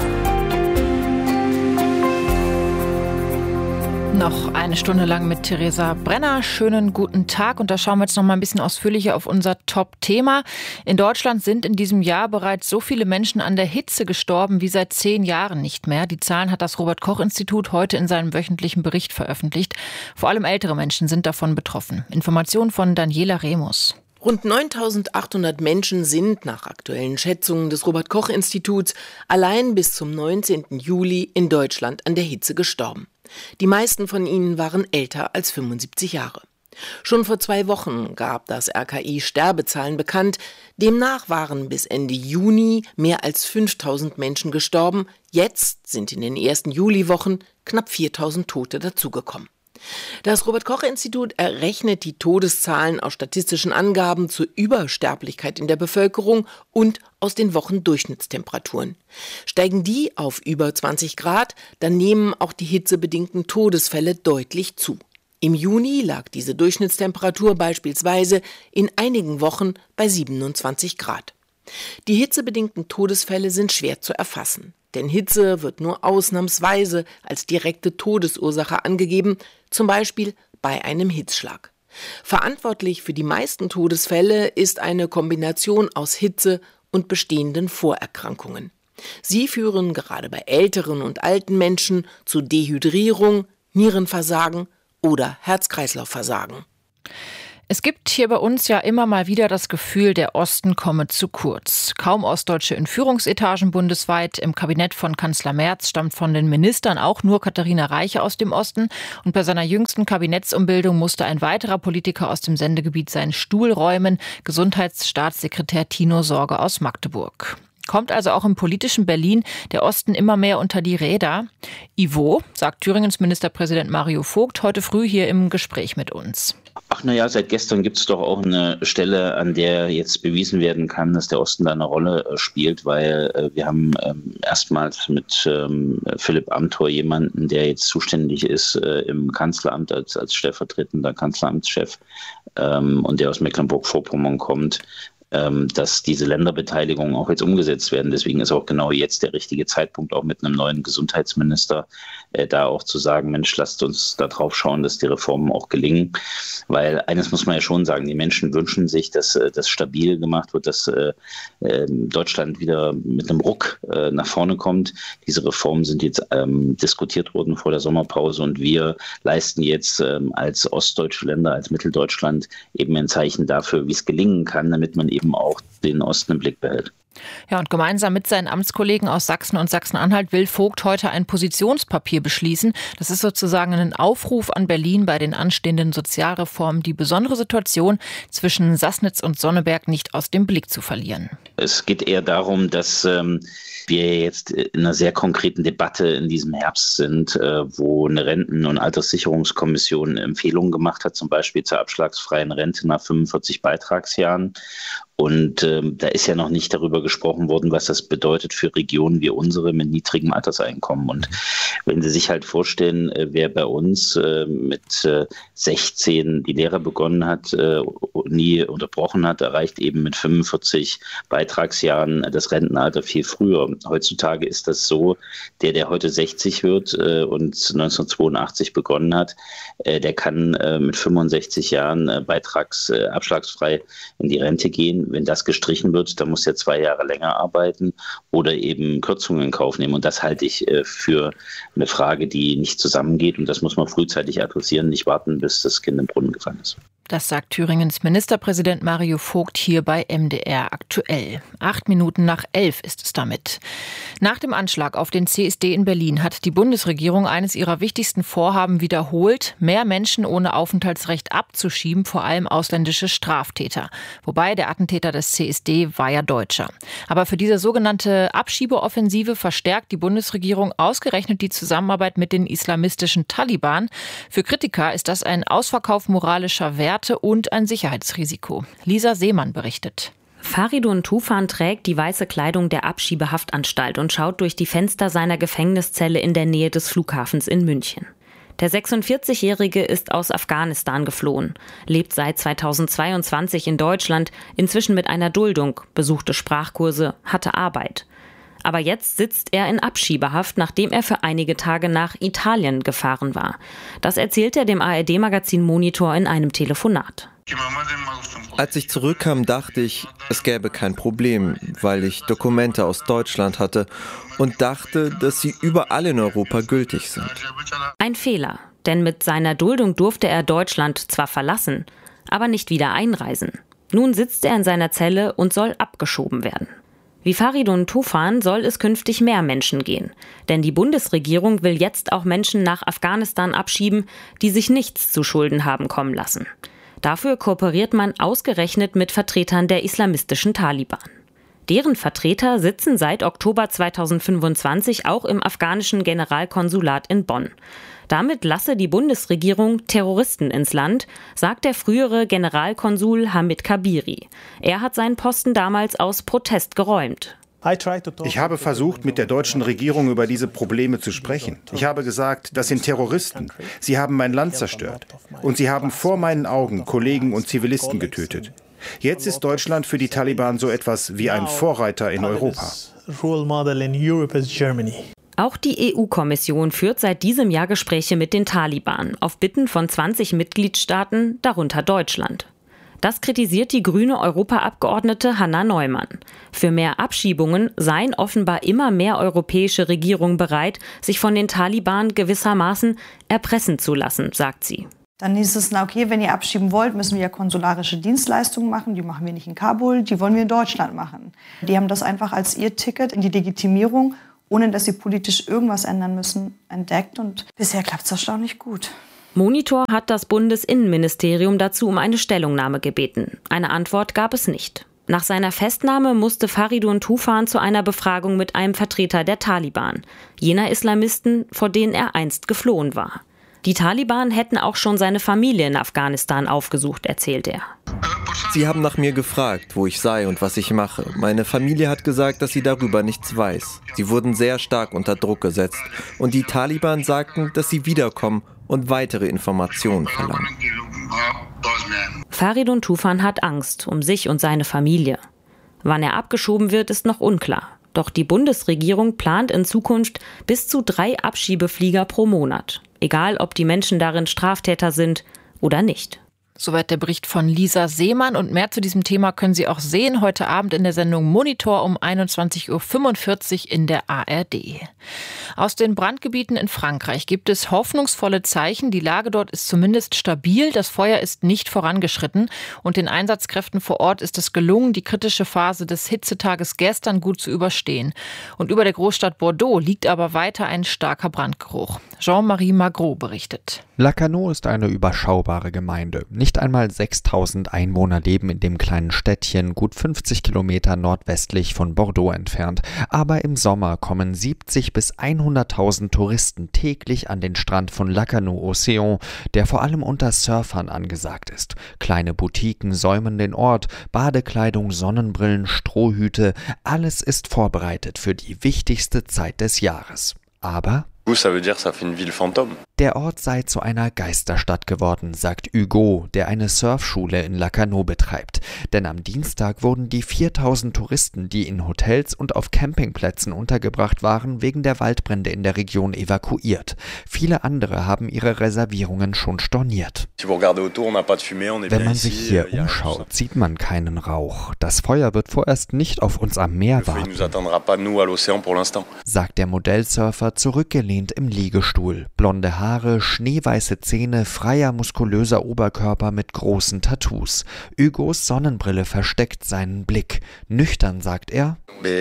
Noch eine Stunde lang mit Theresa Brenner. Schönen guten Tag. Und da schauen wir jetzt noch mal ein bisschen ausführlicher auf unser Top-Thema. In Deutschland sind in diesem Jahr bereits so viele Menschen an der Hitze gestorben wie seit 10 Jahren nicht mehr. Die Zahlen hat das Robert-Koch-Institut heute in seinem wöchentlichen Bericht veröffentlicht. Vor allem ältere Menschen sind davon betroffen. Informationen von Daniela Remus. Rund 9.800 Menschen sind nach aktuellen Schätzungen des Robert-Koch-Instituts allein bis zum 19. Juli in Deutschland an der Hitze gestorben. Die meisten von ihnen waren älter als 75 Jahre. Schon vor 2 Wochen gab das RKI Sterbezahlen bekannt. Demnach waren bis Ende Juni mehr als 5.000 Menschen gestorben. Jetzt sind in den ersten Juliwochen knapp 4.000 Tote dazugekommen. Das Robert-Koch-Institut errechnet die Todeszahlen aus statistischen Angaben zur Übersterblichkeit in der Bevölkerung und aus den Wochendurchschnittstemperaturen. Steigen die auf über 20 Grad, dann nehmen auch die hitzebedingten Todesfälle deutlich zu. Im Juni lag diese Durchschnittstemperatur beispielsweise in einigen Wochen bei 27 Grad. Die hitzebedingten Todesfälle sind schwer zu erfassen. Denn Hitze wird nur ausnahmsweise als direkte Todesursache angegeben, zum Beispiel bei einem Hitzschlag. Verantwortlich für die meisten Todesfälle ist eine Kombination aus Hitze und bestehenden Vorerkrankungen. Sie führen gerade bei älteren und alten Menschen zu Dehydrierung, Nierenversagen oder Herz-Kreislauf-Versagen. Es gibt hier bei uns ja immer mal wieder das Gefühl, der Osten komme zu kurz. Kaum Ostdeutsche in Führungsetagen bundesweit. Im Kabinett von Kanzler Merz stammt von den Ministern auch nur Katharina Reiche aus dem Osten. Und bei seiner jüngsten Kabinettsumbildung musste ein weiterer Politiker aus dem Sendegebiet seinen Stuhl räumen. Gesundheitsstaatssekretär Tino Sorge aus Magdeburg. Kommt also auch im politischen Berlin der Osten immer mehr unter die Räder? Ivo, sagt Thüringens Ministerpräsident Mario Vogt heute früh hier im Gespräch mit uns. Ach naja, seit gestern gibt es doch auch eine Stelle, an der jetzt bewiesen werden kann, dass der Osten da eine Rolle spielt, weil wir haben erstmals mit Philipp Amthor jemanden, der jetzt zuständig ist im Kanzleramt als stellvertretender Kanzleramtschef und der aus Mecklenburg-Vorpommern kommt, dass diese Länderbeteiligungen auch jetzt umgesetzt werden. Deswegen ist auch genau jetzt der richtige Zeitpunkt, auch mit einem neuen Gesundheitsminister, da auch zu sagen, Mensch, lasst uns da drauf schauen, dass die Reformen auch gelingen. Weil eines muss man ja schon sagen, die Menschen wünschen sich, dass das stabil gemacht wird, dass Deutschland wieder mit einem Ruck nach vorne kommt. Diese Reformen sind jetzt diskutiert worden vor der Sommerpause und wir leisten jetzt als ostdeutsche Länder, als Mitteldeutschland eben ein Zeichen dafür, wie es gelingen kann, damit man eben auch den Osten im Blick behält. Ja, und gemeinsam mit seinen Amtskollegen aus Sachsen und Sachsen-Anhalt will Vogt heute ein Positionspapier beschließen. Das ist sozusagen ein Aufruf an Berlin, bei den anstehenden Sozialreformen die besondere Situation zwischen Sassnitz und Sonneberg nicht aus dem Blick zu verlieren. Es geht eher darum, dass wir jetzt in einer sehr konkreten Debatte in diesem Herbst sind, wo eine Renten- und Alterssicherungskommission Empfehlungen gemacht hat, zum Beispiel zur abschlagsfreien Rente nach 45 Beitragsjahren. Und da ist ja noch nicht darüber gesprochen worden, was das bedeutet für Regionen wie unsere mit niedrigem Alterseinkommen. Und wenn Sie sich halt vorstellen, wer bei uns mit 16 die Lehre begonnen hat, nie unterbrochen hat, erreicht eben mit 45 Beitragsjahren das Rentenalter viel früher. Heutzutage ist das so, der heute 60 wird und 1982 begonnen hat, der kann mit 65 Jahren abschlagsfrei in die Rente gehen. Wenn das gestrichen wird, dann muss er 2 Jahre länger arbeiten oder eben Kürzungen in Kauf nehmen. Und das halte ich für eine Frage, die nicht zusammengeht. Und das muss man frühzeitig adressieren, nicht warten, bis das Kind im Brunnen gefallen ist. Das sagt Thüringens Ministerpräsident Mario Vogt hier bei MDR aktuell. 11:08 ist es damit. Nach dem Anschlag auf den CSD in Berlin hat die Bundesregierung eines ihrer wichtigsten Vorhaben wiederholt, mehr Menschen ohne Aufenthaltsrecht abzuschieben, vor allem ausländische Straftäter. Wobei der Attentäter des CSD war ja Deutscher. Aber für diese sogenannte Abschiebeoffensive verstärkt die Bundesregierung ausgerechnet die Zusammenarbeit mit den islamistischen Taliban. Für Kritiker ist das ein Ausverkauf moralischer Werte und ein Sicherheitsrisiko. Lisa Seemann berichtet. Faridun Tufan trägt die weiße Kleidung der Abschiebehaftanstalt und schaut durch die Fenster seiner Gefängniszelle in der Nähe des Flughafens in München. Der 46-Jährige ist aus Afghanistan geflohen, lebt seit 2022 in Deutschland, inzwischen mit einer Duldung, besuchte Sprachkurse, hatte Arbeit. Aber jetzt sitzt er in Abschiebehaft, nachdem er für einige Tage nach Italien gefahren war. Das erzählt er dem ARD-Magazin Monitor in einem Telefonat. Als ich zurückkam, dachte ich, es gäbe kein Problem, weil ich Dokumente aus Deutschland hatte und dachte, dass sie überall in Europa gültig sind. Ein Fehler, denn mit seiner Duldung durfte er Deutschland zwar verlassen, aber nicht wieder einreisen. Nun sitzt er in seiner Zelle und soll abgeschoben werden. Wie Faridun Tufan soll es künftig mehr Menschen gehen. Denn die Bundesregierung will jetzt auch Menschen nach Afghanistan abschieben, die sich nichts zu Schulden haben kommen lassen. Dafür kooperiert man ausgerechnet mit Vertretern der islamistischen Taliban. Deren Vertreter sitzen seit Oktober 2025 auch im afghanischen Generalkonsulat in Bonn. Damit lasse die Bundesregierung Terroristen ins Land, sagt der frühere Generalkonsul Hamid Kabiri. Er hat seinen Posten damals aus Protest geräumt. Ich habe versucht, mit der deutschen Regierung über diese Probleme zu sprechen. Ich habe gesagt, das sind Terroristen. Sie haben mein Land zerstört. Und sie haben vor meinen Augen Kollegen und Zivilisten getötet. Jetzt ist Deutschland für die Taliban so etwas wie ein Vorreiter in Europa. Auch die EU-Kommission führt seit diesem Jahr Gespräche mit den Taliban, auf Bitten von 20 Mitgliedstaaten, darunter Deutschland. Das kritisiert die grüne Europaabgeordnete Hanna Neumann. Für mehr Abschiebungen seien offenbar immer mehr europäische Regierungen bereit, sich von den Taliban gewissermaßen erpressen zu lassen, sagt sie. Dann hieß es, na okay, wenn ihr abschieben wollt, müssen wir ja konsularische Dienstleistungen machen. Die machen wir nicht in Kabul, die wollen wir in Deutschland machen. Die haben das einfach als ihr Ticket in die Legitimierung, ohne dass sie politisch irgendwas ändern müssen, entdeckt. Und bisher klappt es erstaunlich gut. Monitor hat das Bundesinnenministerium dazu um eine Stellungnahme gebeten. Eine Antwort gab es nicht. Nach seiner Festnahme musste Faridun Tufan zu einer Befragung mit einem Vertreter der Taliban, jener Islamisten, vor denen er einst geflohen war. Die Taliban hätten auch schon seine Familie in Afghanistan aufgesucht, erzählt er. Sie haben nach mir gefragt, wo ich sei und was ich mache. Meine Familie hat gesagt, dass sie darüber nichts weiß. Sie wurden sehr stark unter Druck gesetzt. Und die Taliban sagten, dass sie wiederkommen und weitere Informationen verlangen. Faridun Tufan hat Angst um sich und seine Familie. Wann er abgeschoben wird, ist noch unklar. Doch die Bundesregierung plant in Zukunft bis zu 3 Abschiebeflieger pro Monat. Egal, ob die Menschen darin Straftäter sind oder nicht. Soweit der Bericht von Lisa Seemann. Und mehr zu diesem Thema können Sie auch sehen heute Abend in der Sendung Monitor um 21.45 Uhr in der ARD. Aus den Brandgebieten in Frankreich gibt es hoffnungsvolle Zeichen. Die Lage dort ist zumindest stabil. Das Feuer ist nicht vorangeschritten. Und den Einsatzkräften vor Ort ist es gelungen, die kritische Phase des Hitzetages gestern gut zu überstehen. Und über der Großstadt Bordeaux liegt aber weiter ein starker Brandgeruch. Jean-Marie Magro berichtet. Lacanau ist eine überschaubare Gemeinde. Nicht einmal 6.000 Einwohner leben in dem kleinen Städtchen, gut 50 Kilometer nordwestlich von Bordeaux entfernt. Aber im Sommer kommen 70.000 bis 100.000 Touristen täglich an den Strand von Lacanau-Océan, der vor allem unter Surfern angesagt ist. Kleine Boutiquen säumen den Ort, Badekleidung, Sonnenbrillen, Strohhüte, alles ist vorbereitet für die wichtigste Zeit des Jahres. Aber der Ort sei zu einer Geisterstadt geworden, sagt Hugo, der eine Surfschule in Lacanau betreibt. Denn am Dienstag wurden die 4.000 Touristen, die in Hotels und auf Campingplätzen untergebracht waren, wegen der Waldbrände in der Region evakuiert. Viele andere haben ihre Reservierungen schon storniert. Wenn man sich hier umschaut, sieht man keinen Rauch. Das Feuer wird vorerst nicht auf uns am Meer warten, sagt der Modellsurfer zurückgelehnt im Liegestuhl. Blonde Haare, schneeweiße Zähne, freier, muskulöser Oberkörper mit großen Tattoos. Hugos Sonnenbrille versteckt seinen Blick. Nüchtern sagt er: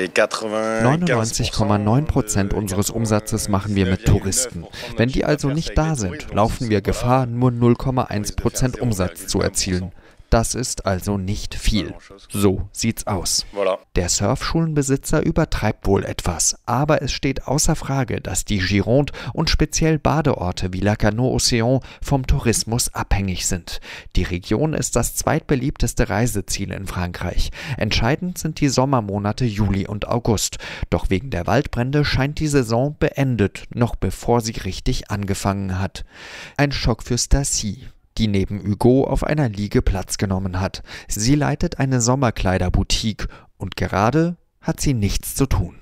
99,9% unseres Umsatzes machen wir mit Touristen. Wenn die also nicht da sind, laufen wir Gefahr, nur 0,1% Umsatz zu erzielen. Das ist also nicht viel. So sieht's aus. Der Surfschulenbesitzer übertreibt wohl etwas, aber es steht außer Frage, dass die Gironde und speziell Badeorte wie Lacanau-Océan vom Tourismus abhängig sind. Die Region ist das zweitbeliebteste Reiseziel in Frankreich. Entscheidend sind die Sommermonate Juli und August. Doch wegen der Waldbrände scheint die Saison beendet, noch bevor sie richtig angefangen hat. Ein Schock für Stacy, die neben Hugo auf einer Liege Platz genommen hat. Sie leitet eine Sommerkleiderboutique und gerade hat sie nichts zu tun.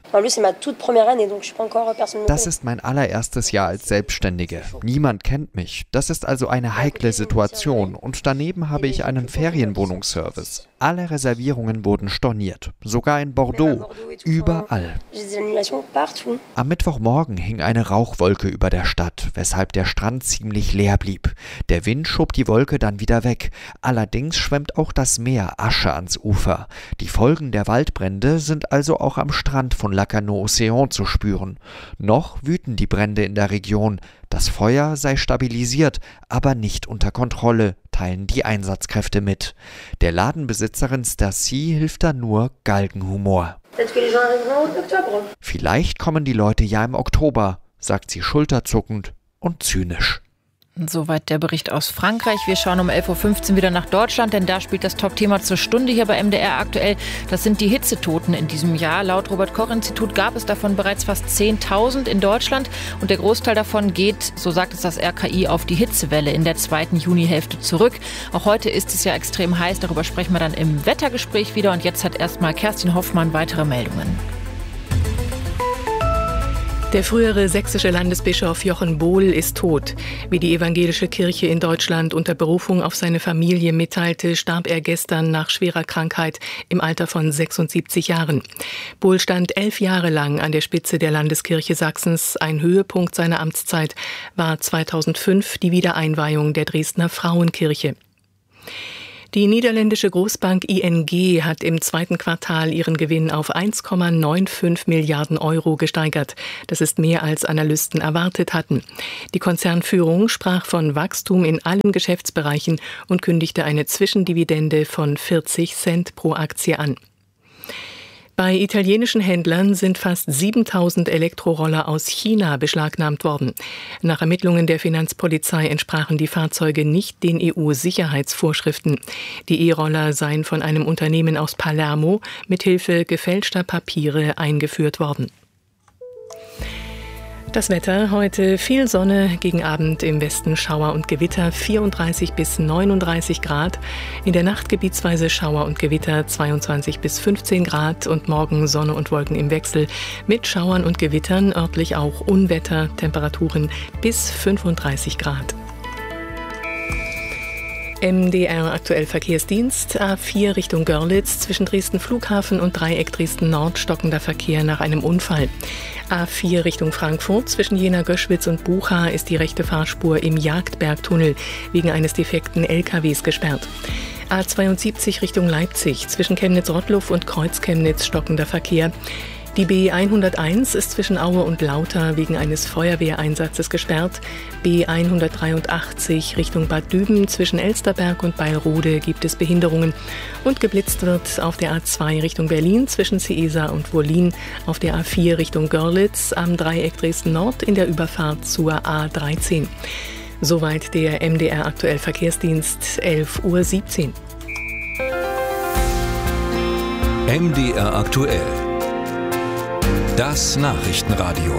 Das ist mein allererstes Jahr als Selbstständige. Niemand kennt mich. Das ist also eine heikle Situation. Und daneben habe ich einen Ferienwohnungsservice. Alle Reservierungen wurden storniert. Sogar in Bordeaux. Überall. Am Mittwochmorgen hing eine Rauchwolke über der Stadt, weshalb der Strand ziemlich leer blieb. Der Wind schob die Wolke dann wieder weg. Allerdings schwemmt auch das Meer Asche ans Ufer. Die Folgen der Waldbrände sind also auch am Strand von Lacanau-Océan zu spüren. Noch wüten die Brände in der Region. Das Feuer sei stabilisiert, aber nicht unter Kontrolle, teilen die Einsatzkräfte mit. Der Ladenbesitzerin Stacy hilft da nur Galgenhumor. Vielleicht kommen die Leute ja im Oktober, sagt sie schulterzuckend und zynisch. Soweit der Bericht aus Frankreich. Wir schauen um 11.15 Uhr wieder nach Deutschland, denn da spielt das Top-Thema zur Stunde hier bei MDR aktuell. Das sind die Hitzetoten in diesem Jahr. Laut Robert-Koch-Institut gab es davon bereits fast 10.000 in Deutschland. Und der Großteil davon geht, so sagt es das RKI, auf die Hitzewelle in der zweiten Junihälfte zurück. Auch heute ist es ja extrem heiß. Darüber sprechen wir dann im Wettergespräch wieder. Und jetzt hat erstmal Kerstin Hoffmann weitere Meldungen. Der frühere sächsische Landesbischof Jochen Bohl ist tot. Wie die evangelische Kirche in Deutschland unter Berufung auf seine Familie mitteilte, starb er gestern nach schwerer Krankheit im Alter von 76 Jahren. Bohl stand 11 Jahre lang an der Spitze der Landeskirche Sachsens. Ein Höhepunkt seiner Amtszeit war 2005 die Wiedereinweihung der Dresdner Frauenkirche. Die niederländische Großbank ING hat im zweiten Quartal ihren Gewinn auf 1,95 Milliarden Euro gesteigert. Das ist mehr als Analysten erwartet hatten. Die Konzernführung sprach von Wachstum in allen Geschäftsbereichen und kündigte eine Zwischendividende von 40 Cent pro Aktie an. Bei italienischen Händlern sind fast 7.000 Elektroroller aus China beschlagnahmt worden. Nach Ermittlungen der Finanzpolizei entsprachen die Fahrzeuge nicht den EU-Sicherheitsvorschriften. Die E-Roller seien von einem Unternehmen aus Palermo mithilfe gefälschter Papiere eingeführt worden. Das Wetter: heute viel Sonne, gegen Abend im Westen Schauer und Gewitter, 34 bis 39 Grad. In der Nacht gebietsweise Schauer und Gewitter, 22 bis 15 Grad. Und morgen Sonne und Wolken im Wechsel mit Schauern und Gewittern, örtlich auch Unwetter, Temperaturen bis 35 Grad. MDR aktuell Verkehrsdienst. A4 Richtung Görlitz zwischen Dresden Flughafen und Dreieck Dresden Nord stockender Verkehr nach einem Unfall. A4 Richtung Frankfurt zwischen Jena-Göschwitz und Bucha ist die rechte Fahrspur im Jagdbergtunnel wegen eines defekten LKWs gesperrt. A72 Richtung Leipzig zwischen Chemnitz-Rottluff und Kreuz-Chemnitz stockender Verkehr. Die B101 ist zwischen Aue und Lauter wegen eines Feuerwehreinsatzes gesperrt. B183 Richtung Bad Düben zwischen Elsterberg und Beilrode gibt es Behinderungen. Und geblitzt wird auf der A2 Richtung Berlin zwischen Ciesa und Wollin, auf der A4 Richtung Görlitz, am Dreieck Dresden Nord in der Überfahrt zur A13. Soweit der MDR aktuell Verkehrsdienst, 11:17 Uhr. MDR aktuell. Das Nachrichtenradio.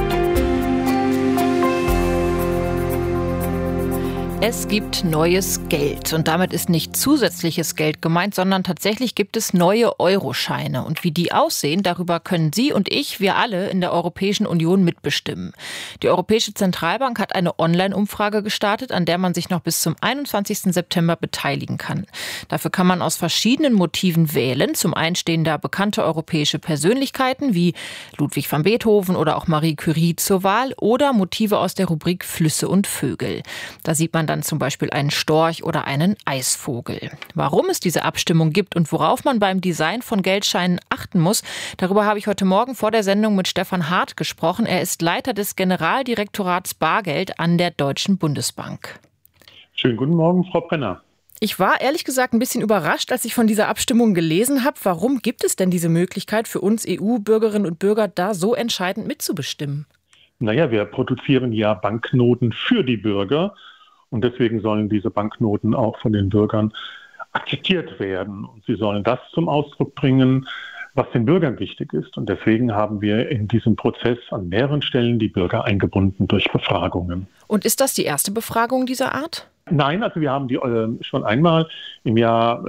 Es gibt neues Geld und damit ist nicht zusätzliches Geld gemeint, sondern tatsächlich gibt es neue Euroscheine. Und wie die aussehen, darüber können Sie und ich, wir alle in der Europäischen Union mitbestimmen. Die Europäische Zentralbank hat eine Online-Umfrage gestartet, an der man sich noch bis zum 21. September beteiligen kann. Dafür kann man aus verschiedenen Motiven wählen. Zum einen stehen da bekannte europäische Persönlichkeiten wie Ludwig van Beethoven oder auch Marie Curie zur Wahl oder Motive aus der Rubrik Flüsse und Vögel. Da sieht man dann zum Beispiel einen Storch oder einen Eisvogel. Warum es diese Abstimmung gibt und worauf man beim Design von Geldscheinen achten muss, darüber habe ich heute Morgen vor der Sendung mit Stefan Hart gesprochen. Er ist Leiter des Generaldirektorats Bargeld an der Deutschen Bundesbank. Schönen guten Morgen, Frau Brenner. Ich war ehrlich gesagt ein bisschen überrascht, als ich von dieser Abstimmung gelesen habe. Warum gibt es denn diese Möglichkeit für uns EU-Bürgerinnen und Bürger, da so entscheidend mitzubestimmen? Naja, wir produzieren ja Banknoten für die Bürger. Und deswegen sollen diese Banknoten auch von den Bürgern akzeptiert werden. Und sie sollen das zum Ausdruck bringen, was den Bürgern wichtig ist. Und deswegen haben wir in diesem Prozess an mehreren Stellen die Bürger eingebunden durch Befragungen. Und ist das die erste Befragung dieser Art? Nein, also wir haben die schon einmal im Jahr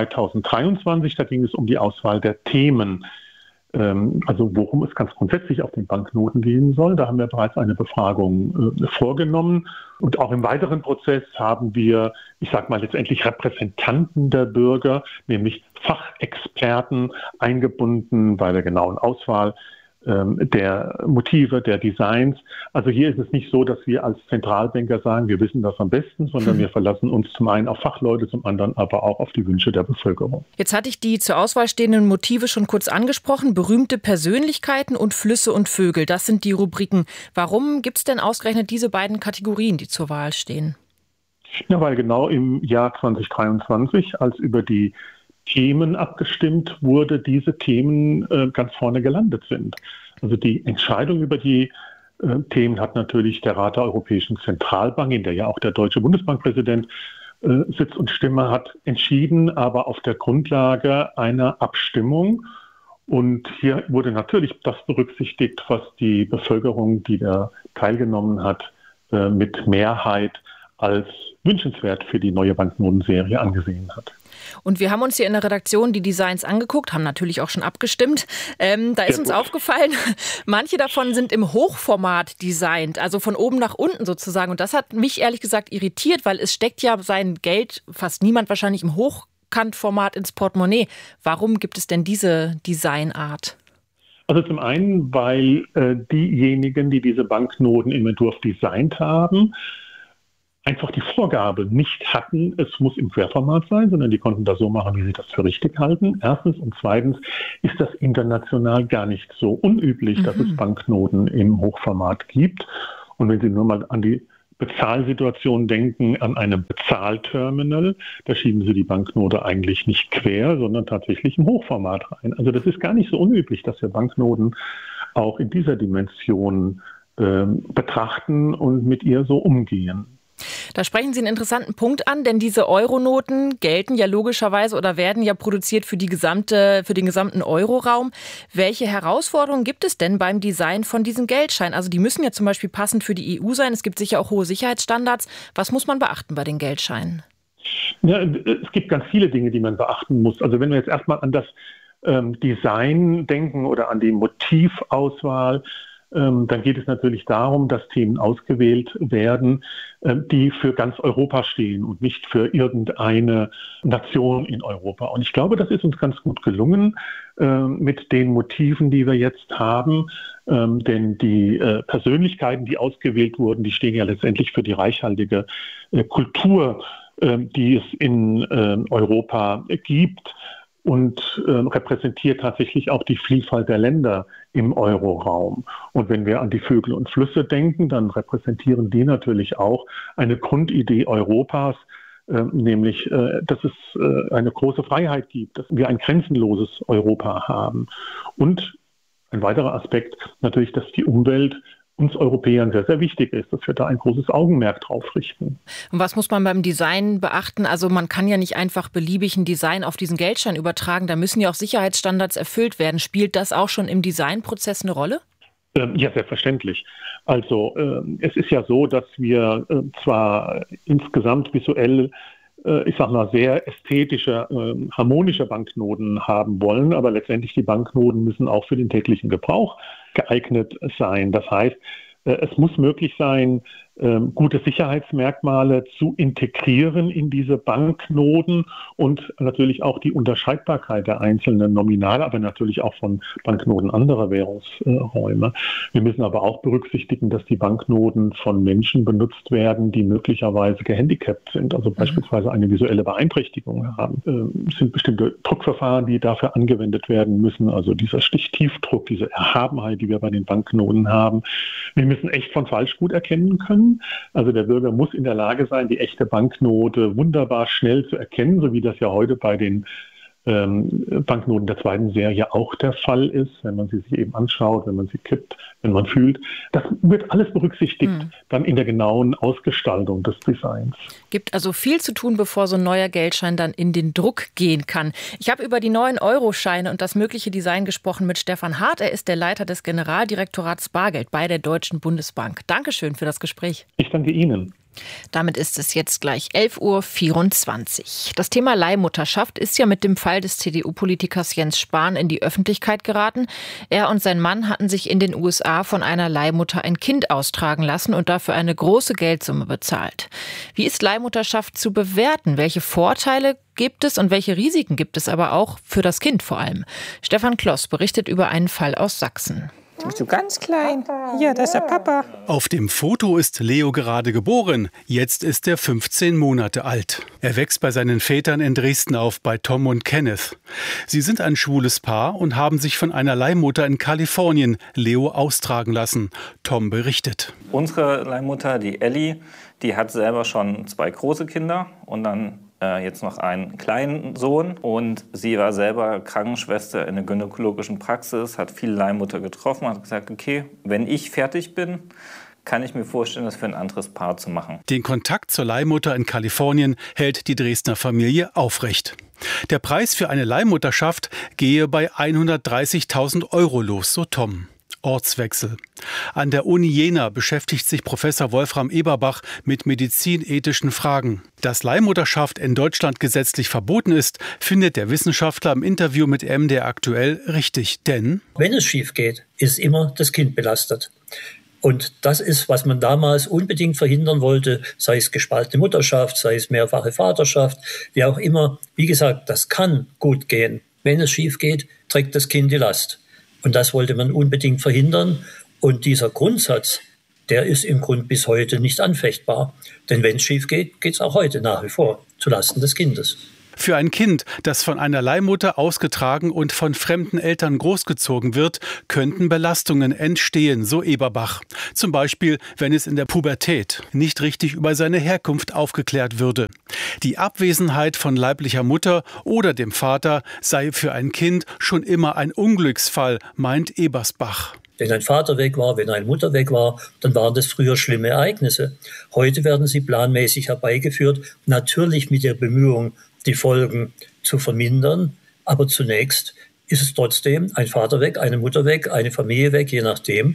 2023, da ging es um die Auswahl der Themen. Also worum es ganz grundsätzlich auf den Banknoten gehen soll. Da haben wir bereits eine Befragung vorgenommen. Und auch im weiteren Prozess haben wir, ich sage mal letztendlich Repräsentanten der Bürger, nämlich Fachexperten eingebunden bei der genauen Auswahl der Motive, der Designs. Also hier ist es nicht so, dass wir als Zentralbanker sagen, wir wissen das am besten, sondern wir verlassen uns zum einen auf Fachleute, zum anderen aber auch auf die Wünsche der Bevölkerung. Jetzt hatte ich die zur Auswahl stehenden Motive schon kurz angesprochen. Berühmte Persönlichkeiten und Flüsse und Vögel, das sind die Rubriken. Warum gibt es denn ausgerechnet diese beiden Kategorien, die zur Wahl stehen? Ja, weil genau im Jahr 2023, als über die Themen abgestimmt wurde, diese Themen ganz vorne gelandet sind. Also die Entscheidung über die Themen hat natürlich der Rat der Europäischen Zentralbank, in der ja auch der deutsche Bundesbankpräsident Sitz und Stimme hat, entschieden, aber auf der Grundlage einer Abstimmung. Und hier wurde natürlich das berücksichtigt, was die Bevölkerung, die da teilgenommen hat, mit Mehrheit als wünschenswert für die neue Banknotenserie angesehen hat. Und wir haben uns hier in der Redaktion die Designs angeguckt, haben natürlich auch schon abgestimmt. Da ist uns aufgefallen, manche davon sind im Hochformat designt, also von oben nach unten sozusagen. Und das hat mich ehrlich gesagt irritiert, weil es steckt ja sein Geld fast niemand wahrscheinlich im Hochkantformat ins Portemonnaie. Warum gibt es denn diese Designart? Also zum einen, weil diejenigen, die diese Banknoten im Entwurf designt haben, einfach die Vorgabe nicht hatten, es muss im Querformat sein, sondern die konnten das so machen, wie sie das für richtig halten. Erstens. Und zweitens ist das international gar nicht so unüblich, dass es Banknoten im Hochformat gibt. Und wenn Sie nur mal an die Bezahlsituation denken, an einem Bezahlterminal, da schieben Sie die Banknote eigentlich nicht quer, sondern tatsächlich im Hochformat rein. Also das ist gar nicht so unüblich, dass wir Banknoten auch in dieser Dimension betrachten und mit ihr so umgehen. Da sprechen Sie einen interessanten Punkt an, denn diese Euronoten gelten ja logischerweise oder werden ja produziert für den gesamten Euroraum. Welche Herausforderungen gibt es denn beim Design von diesen Geldscheinen? Also die müssen ja zum Beispiel passend für die EU sein. Es gibt sicher auch hohe Sicherheitsstandards. Was muss man beachten bei den Geldscheinen? Ja, es gibt ganz viele Dinge, die man beachten muss. Also wenn wir jetzt erstmal an das Design denken oder an die Motivauswahl, dann geht es natürlich darum, dass Themen ausgewählt werden, die für ganz Europa stehen und nicht für irgendeine Nation in Europa. Und ich glaube, das ist uns ganz gut gelungen mit den Motiven, die wir jetzt haben. Denn die Persönlichkeiten, die ausgewählt wurden, die stehen ja letztendlich für die reichhaltige Kultur, die es in Europa gibt. Und repräsentiert tatsächlich auch die Vielfalt der Länder im Euroraum. Und wenn wir an die Vögel und Flüsse denken, dann repräsentieren die natürlich auch eine Grundidee Europas, nämlich, dass es eine große Freiheit gibt, dass wir ein grenzenloses Europa haben. Und ein weiterer Aspekt natürlich, dass die Umwelt uns Europäern sehr, sehr wichtig ist, dass wir da ein großes Augenmerk drauf richten. Und was muss man beim Design beachten? Also man kann ja nicht einfach beliebig ein Design auf diesen Geldschein übertragen. Da müssen ja auch Sicherheitsstandards erfüllt werden. Spielt das auch schon im Designprozess eine Rolle? Ja, selbstverständlich. Also es ist ja so, dass wir zwar insgesamt visuell ich sag mal, sehr ästhetische, harmonische Banknoten haben wollen, aber letztendlich die Banknoten müssen auch für den täglichen Gebrauch geeignet sein. Das heißt, es muss möglich sein, gute Sicherheitsmerkmale zu integrieren in diese Banknoten und natürlich auch die Unterscheidbarkeit der einzelnen Nominale, aber natürlich auch von Banknoten anderer Währungsräume. Wir müssen aber auch berücksichtigen, dass die Banknoten von Menschen benutzt werden, die möglicherweise gehandicapt sind, also beispielsweise eine visuelle Beeinträchtigung haben. Es sind bestimmte Druckverfahren, die dafür angewendet werden müssen, also dieser Stichtiefdruck, diese Erhabenheit, die wir bei den Banknoten haben. Wir müssen echt von falsch gut erkennen können. Also der Bürger muss in der Lage sein, die echte Banknote wunderbar schnell zu erkennen, so wie das ja heute bei den Banknoten der zweiten Serie auch der Fall ist, wenn man sie sich eben anschaut, wenn man sie kippt, wenn man fühlt. Das wird alles berücksichtigt dann in der genauen Ausgestaltung des Designs. Gibt also viel zu tun, bevor so ein neuer Geldschein dann in den Druck gehen kann. Ich habe über die neuen Euroscheine und das mögliche Design gesprochen mit Stefan Hart. Er ist der Leiter des Generaldirektorats Bargeld bei der Deutschen Bundesbank. Dankeschön für das Gespräch. Ich danke Ihnen. Damit ist es jetzt gleich 11:24 Uhr. Das Thema Leihmutterschaft ist ja mit dem Fall des CDU-Politikers Jens Spahn in die Öffentlichkeit geraten. Er und sein Mann hatten sich in den USA von einer Leihmutter ein Kind austragen lassen und dafür eine große Geldsumme bezahlt. Wie ist Leihmutterschaft zu bewerten? Welche Vorteile gibt es und welche Risiken gibt es aber auch für das Kind vor allem? Stefan Kloss berichtet über einen Fall aus Sachsen. Du bist so ganz klein. Ja, das ist der Papa. Auf dem Foto ist Leo gerade geboren. Jetzt ist er 15 Monate alt. Er wächst bei seinen Vätern in Dresden auf, bei Tom und Kenneth. Sie sind ein schwules Paar und haben sich von einer Leihmutter in Kalifornien, Leo, austragen lassen. Tom berichtet. Unsere Leihmutter, die Ellie, die hat selber schon 2 große Kinder und dann jetzt noch einen kleinen Sohn. Und sie war selber Krankenschwester in der gynäkologischen Praxis, hat viele Leihmutter getroffen, hat gesagt, okay, wenn ich fertig bin, kann ich mir vorstellen, das für ein anderes Paar zu machen. Den Kontakt zur Leihmutter in Kalifornien hält die Dresdner Familie aufrecht. Der Preis für eine Leihmutterschaft gehe bei 130.000 € los, so Tom. Ortswechsel. An der Uni Jena beschäftigt sich Professor Wolfram Eberbach mit medizinethischen Fragen. Dass Leihmutterschaft in Deutschland gesetzlich verboten ist, findet der Wissenschaftler im Interview mit MDR aktuell richtig. Denn wenn es schief geht, ist immer das Kind belastet. Und das ist, was man damals unbedingt verhindern wollte, sei es gespaltene Mutterschaft, sei es mehrfache Vaterschaft, wie auch immer. Wie gesagt, das kann gut gehen. Wenn es schief geht, trägt das Kind die Last. Und das wollte man unbedingt verhindern. Und dieser Grundsatz, der ist im Grunde bis heute nicht anfechtbar. Denn wenn es schief geht, geht es auch heute nach wie vor zulasten des Kindes. Für ein Kind, das von einer Leihmutter ausgetragen und von fremden Eltern großgezogen wird, könnten Belastungen entstehen, so Eberbach. Zum Beispiel, wenn es in der Pubertät nicht richtig über seine Herkunft aufgeklärt würde. Die Abwesenheit von leiblicher Mutter oder dem Vater sei für ein Kind schon immer ein Unglücksfall, meint Ebersbach. Wenn ein Vater weg war, wenn eine Mutter weg war, dann waren das früher schlimme Ereignisse. Heute werden sie planmäßig herbeigeführt, natürlich mit der Bemühung, die Folgen zu vermindern. Aber zunächst ist es trotzdem ein Vater weg, eine Mutter weg, eine Familie weg, je nachdem.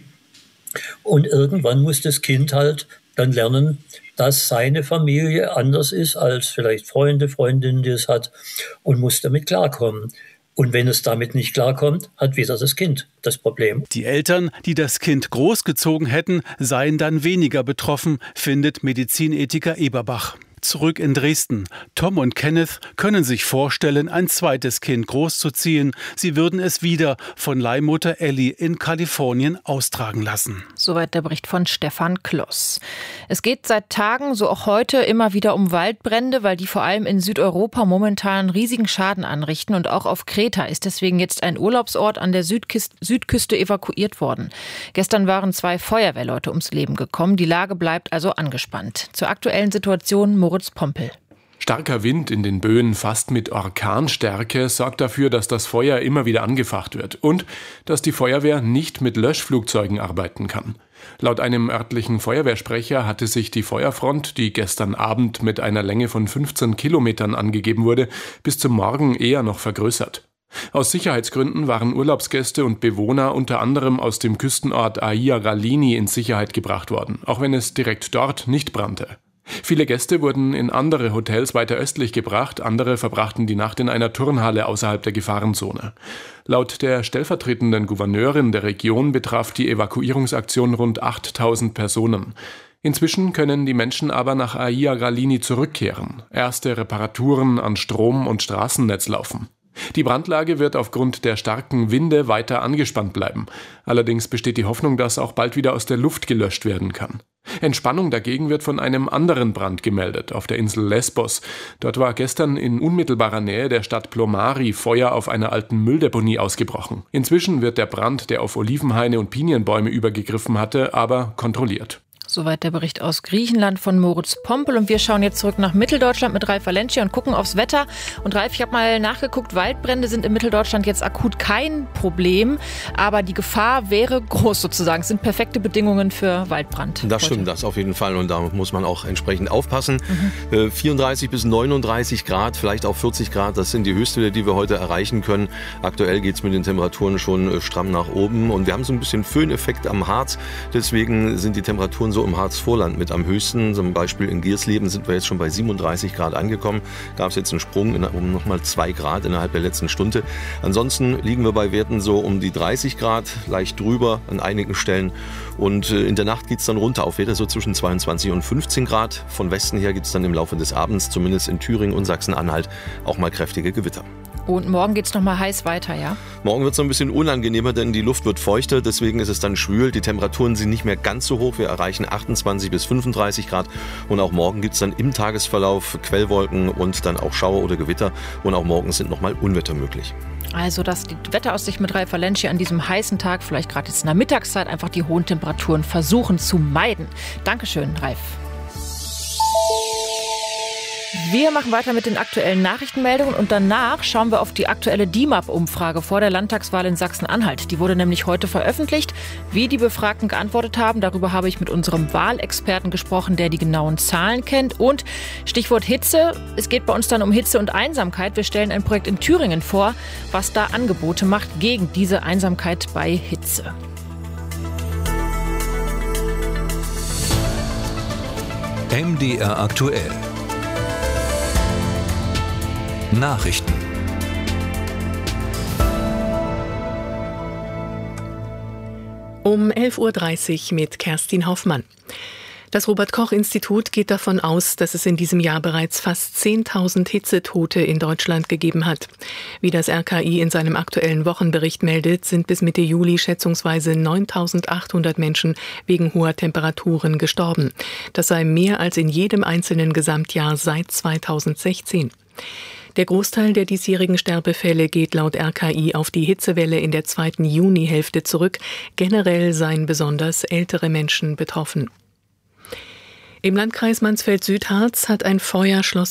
Und irgendwann muss das Kind halt dann lernen, dass seine Familie anders ist als vielleicht Freunde, Freundinnen, die es hat, und muss damit klarkommen. Und wenn es damit nicht klarkommt, hat wieder das Kind das Problem. Die Eltern, die das Kind großgezogen hätten, seien dann weniger betroffen, findet Medizinethiker Eberbach. Zurück in Dresden. Tom und Kenneth können sich vorstellen, ein zweites Kind großzuziehen. Sie würden es wieder von Leihmutter Ellie in Kalifornien austragen lassen. Soweit der Bericht von Stefan Kloss. Es geht seit Tagen, so auch heute, immer wieder um Waldbrände, weil die vor allem in Südeuropa momentan riesigen Schaden anrichten. Und auch auf Kreta ist deswegen jetzt ein Urlaubsort an der Südküste evakuiert worden. Gestern waren 2 Feuerwehrleute ums Leben gekommen. Die Lage bleibt also angespannt. Zur aktuellen Situation Moritz Pompel. Starker Wind in den Böen fast mit Orkanstärke sorgt dafür, dass das Feuer immer wieder angefacht wird und dass die Feuerwehr nicht mit Löschflugzeugen arbeiten kann. Laut einem örtlichen Feuerwehrsprecher hatte sich die Feuerfront, die gestern Abend mit einer Länge von 15 Kilometern angegeben wurde, bis zum Morgen eher noch vergrößert. Aus Sicherheitsgründen waren Urlaubsgäste und Bewohner unter anderem aus dem Küstenort Aia Galini in Sicherheit gebracht worden, auch wenn es direkt dort nicht brannte. Viele Gäste wurden in andere Hotels weiter östlich gebracht, andere verbrachten die Nacht in einer Turnhalle außerhalb der Gefahrenzone. Laut der stellvertretenden Gouverneurin der Region betraf die Evakuierungsaktion rund 8.000 Personen. Inzwischen können die Menschen aber nach Aia Galini zurückkehren. Erste Reparaturen an Strom- und Straßennetz laufen. Die Brandlage wird aufgrund der starken Winde weiter angespannt bleiben. Allerdings besteht die Hoffnung, dass auch bald wieder aus der Luft gelöscht werden kann. Entspannung dagegen wird von einem anderen Brand gemeldet, auf der Insel Lesbos. Dort war gestern in unmittelbarer Nähe der Stadt Plomari Feuer auf einer alten Mülldeponie ausgebrochen. Inzwischen wird der Brand, der auf Olivenhaine und Pinienbäume übergegriffen hatte, aber kontrolliert. Soweit der Bericht aus Griechenland von Moritz Pompel. Und wir schauen jetzt zurück nach Mitteldeutschland mit Ralf Valencia und gucken aufs Wetter. Und Ralf, ich habe mal nachgeguckt, Waldbrände sind in Mitteldeutschland jetzt akut kein Problem. Aber die Gefahr wäre groß sozusagen. Es sind perfekte Bedingungen für Waldbrand. Das stimmt, das auf jeden Fall. Und da muss man auch entsprechend aufpassen. 34 bis 39 Grad, vielleicht auch 40 Grad, das sind die Höchstwerte, die wir heute erreichen können. Aktuell geht es mit den Temperaturen schon stramm nach oben. Und wir haben so ein bisschen Föhneffekt am Harz. Deswegen sind die Temperaturen so im Harzvorland mit am höchsten. Zum Beispiel in Giersleben sind wir jetzt schon bei 37 Grad angekommen. Gab es jetzt einen Sprung um nochmal 2 Grad innerhalb der letzten Stunde. Ansonsten liegen wir bei Werten so um die 30 Grad, leicht drüber an einigen Stellen. Und in der Nacht geht es dann runter auf Werte so zwischen 22 und 15 Grad. Von Westen her gibt es dann im Laufe des Abends, zumindest in Thüringen und Sachsen-Anhalt, auch mal kräftige Gewitter. Und morgen geht es nochmal heiß weiter, ja? Morgen wird es noch ein bisschen unangenehmer, denn die Luft wird feuchter, deswegen ist es dann schwül. Die Temperaturen sind nicht mehr ganz so hoch, wir erreichen 28 bis 35 Grad. Und auch morgen gibt es dann im Tagesverlauf Quellwolken und dann auch Schauer oder Gewitter. Und auch morgen sind nochmal Unwetter möglich. Also das die Wetteraussicht mit Ralf Valencia an diesem heißen Tag, vielleicht gerade jetzt in der Mittagszeit, einfach die hohen Temperaturen versuchen zu meiden. Dankeschön, Ralf. Wir machen weiter mit den aktuellen Nachrichtenmeldungen und danach schauen wir auf die aktuelle DIMAP-Umfrage vor der Landtagswahl in Sachsen-Anhalt. Die wurde nämlich heute veröffentlicht. Wie die Befragten geantwortet haben, darüber habe ich mit unserem Wahlexperten gesprochen, der die genauen Zahlen kennt. Und Stichwort Hitze. Es geht bei uns dann um Hitze und Einsamkeit. Wir stellen ein Projekt in Thüringen vor, was da Angebote macht gegen diese Einsamkeit bei Hitze. MDR aktuell. Nachrichten. Um 11.30 Uhr mit Kerstin Hoffmann. Das Robert-Koch-Institut geht davon aus, dass es in diesem Jahr bereits fast 10.000 Hitzetote in Deutschland gegeben hat. Wie das RKI in seinem aktuellen Wochenbericht meldet, sind bis Mitte Juli schätzungsweise 9.800 Menschen wegen hoher Temperaturen gestorben. Das sei mehr als in jedem einzelnen Gesamtjahr seit 2016. Der Großteil der diesjährigen Sterbefälle geht laut RKI auf die Hitzewelle in der zweiten Junihälfte zurück. Generell seien besonders ältere Menschen betroffen. Im Landkreis Mansfeld-Südharz hat ein Feuer Schloss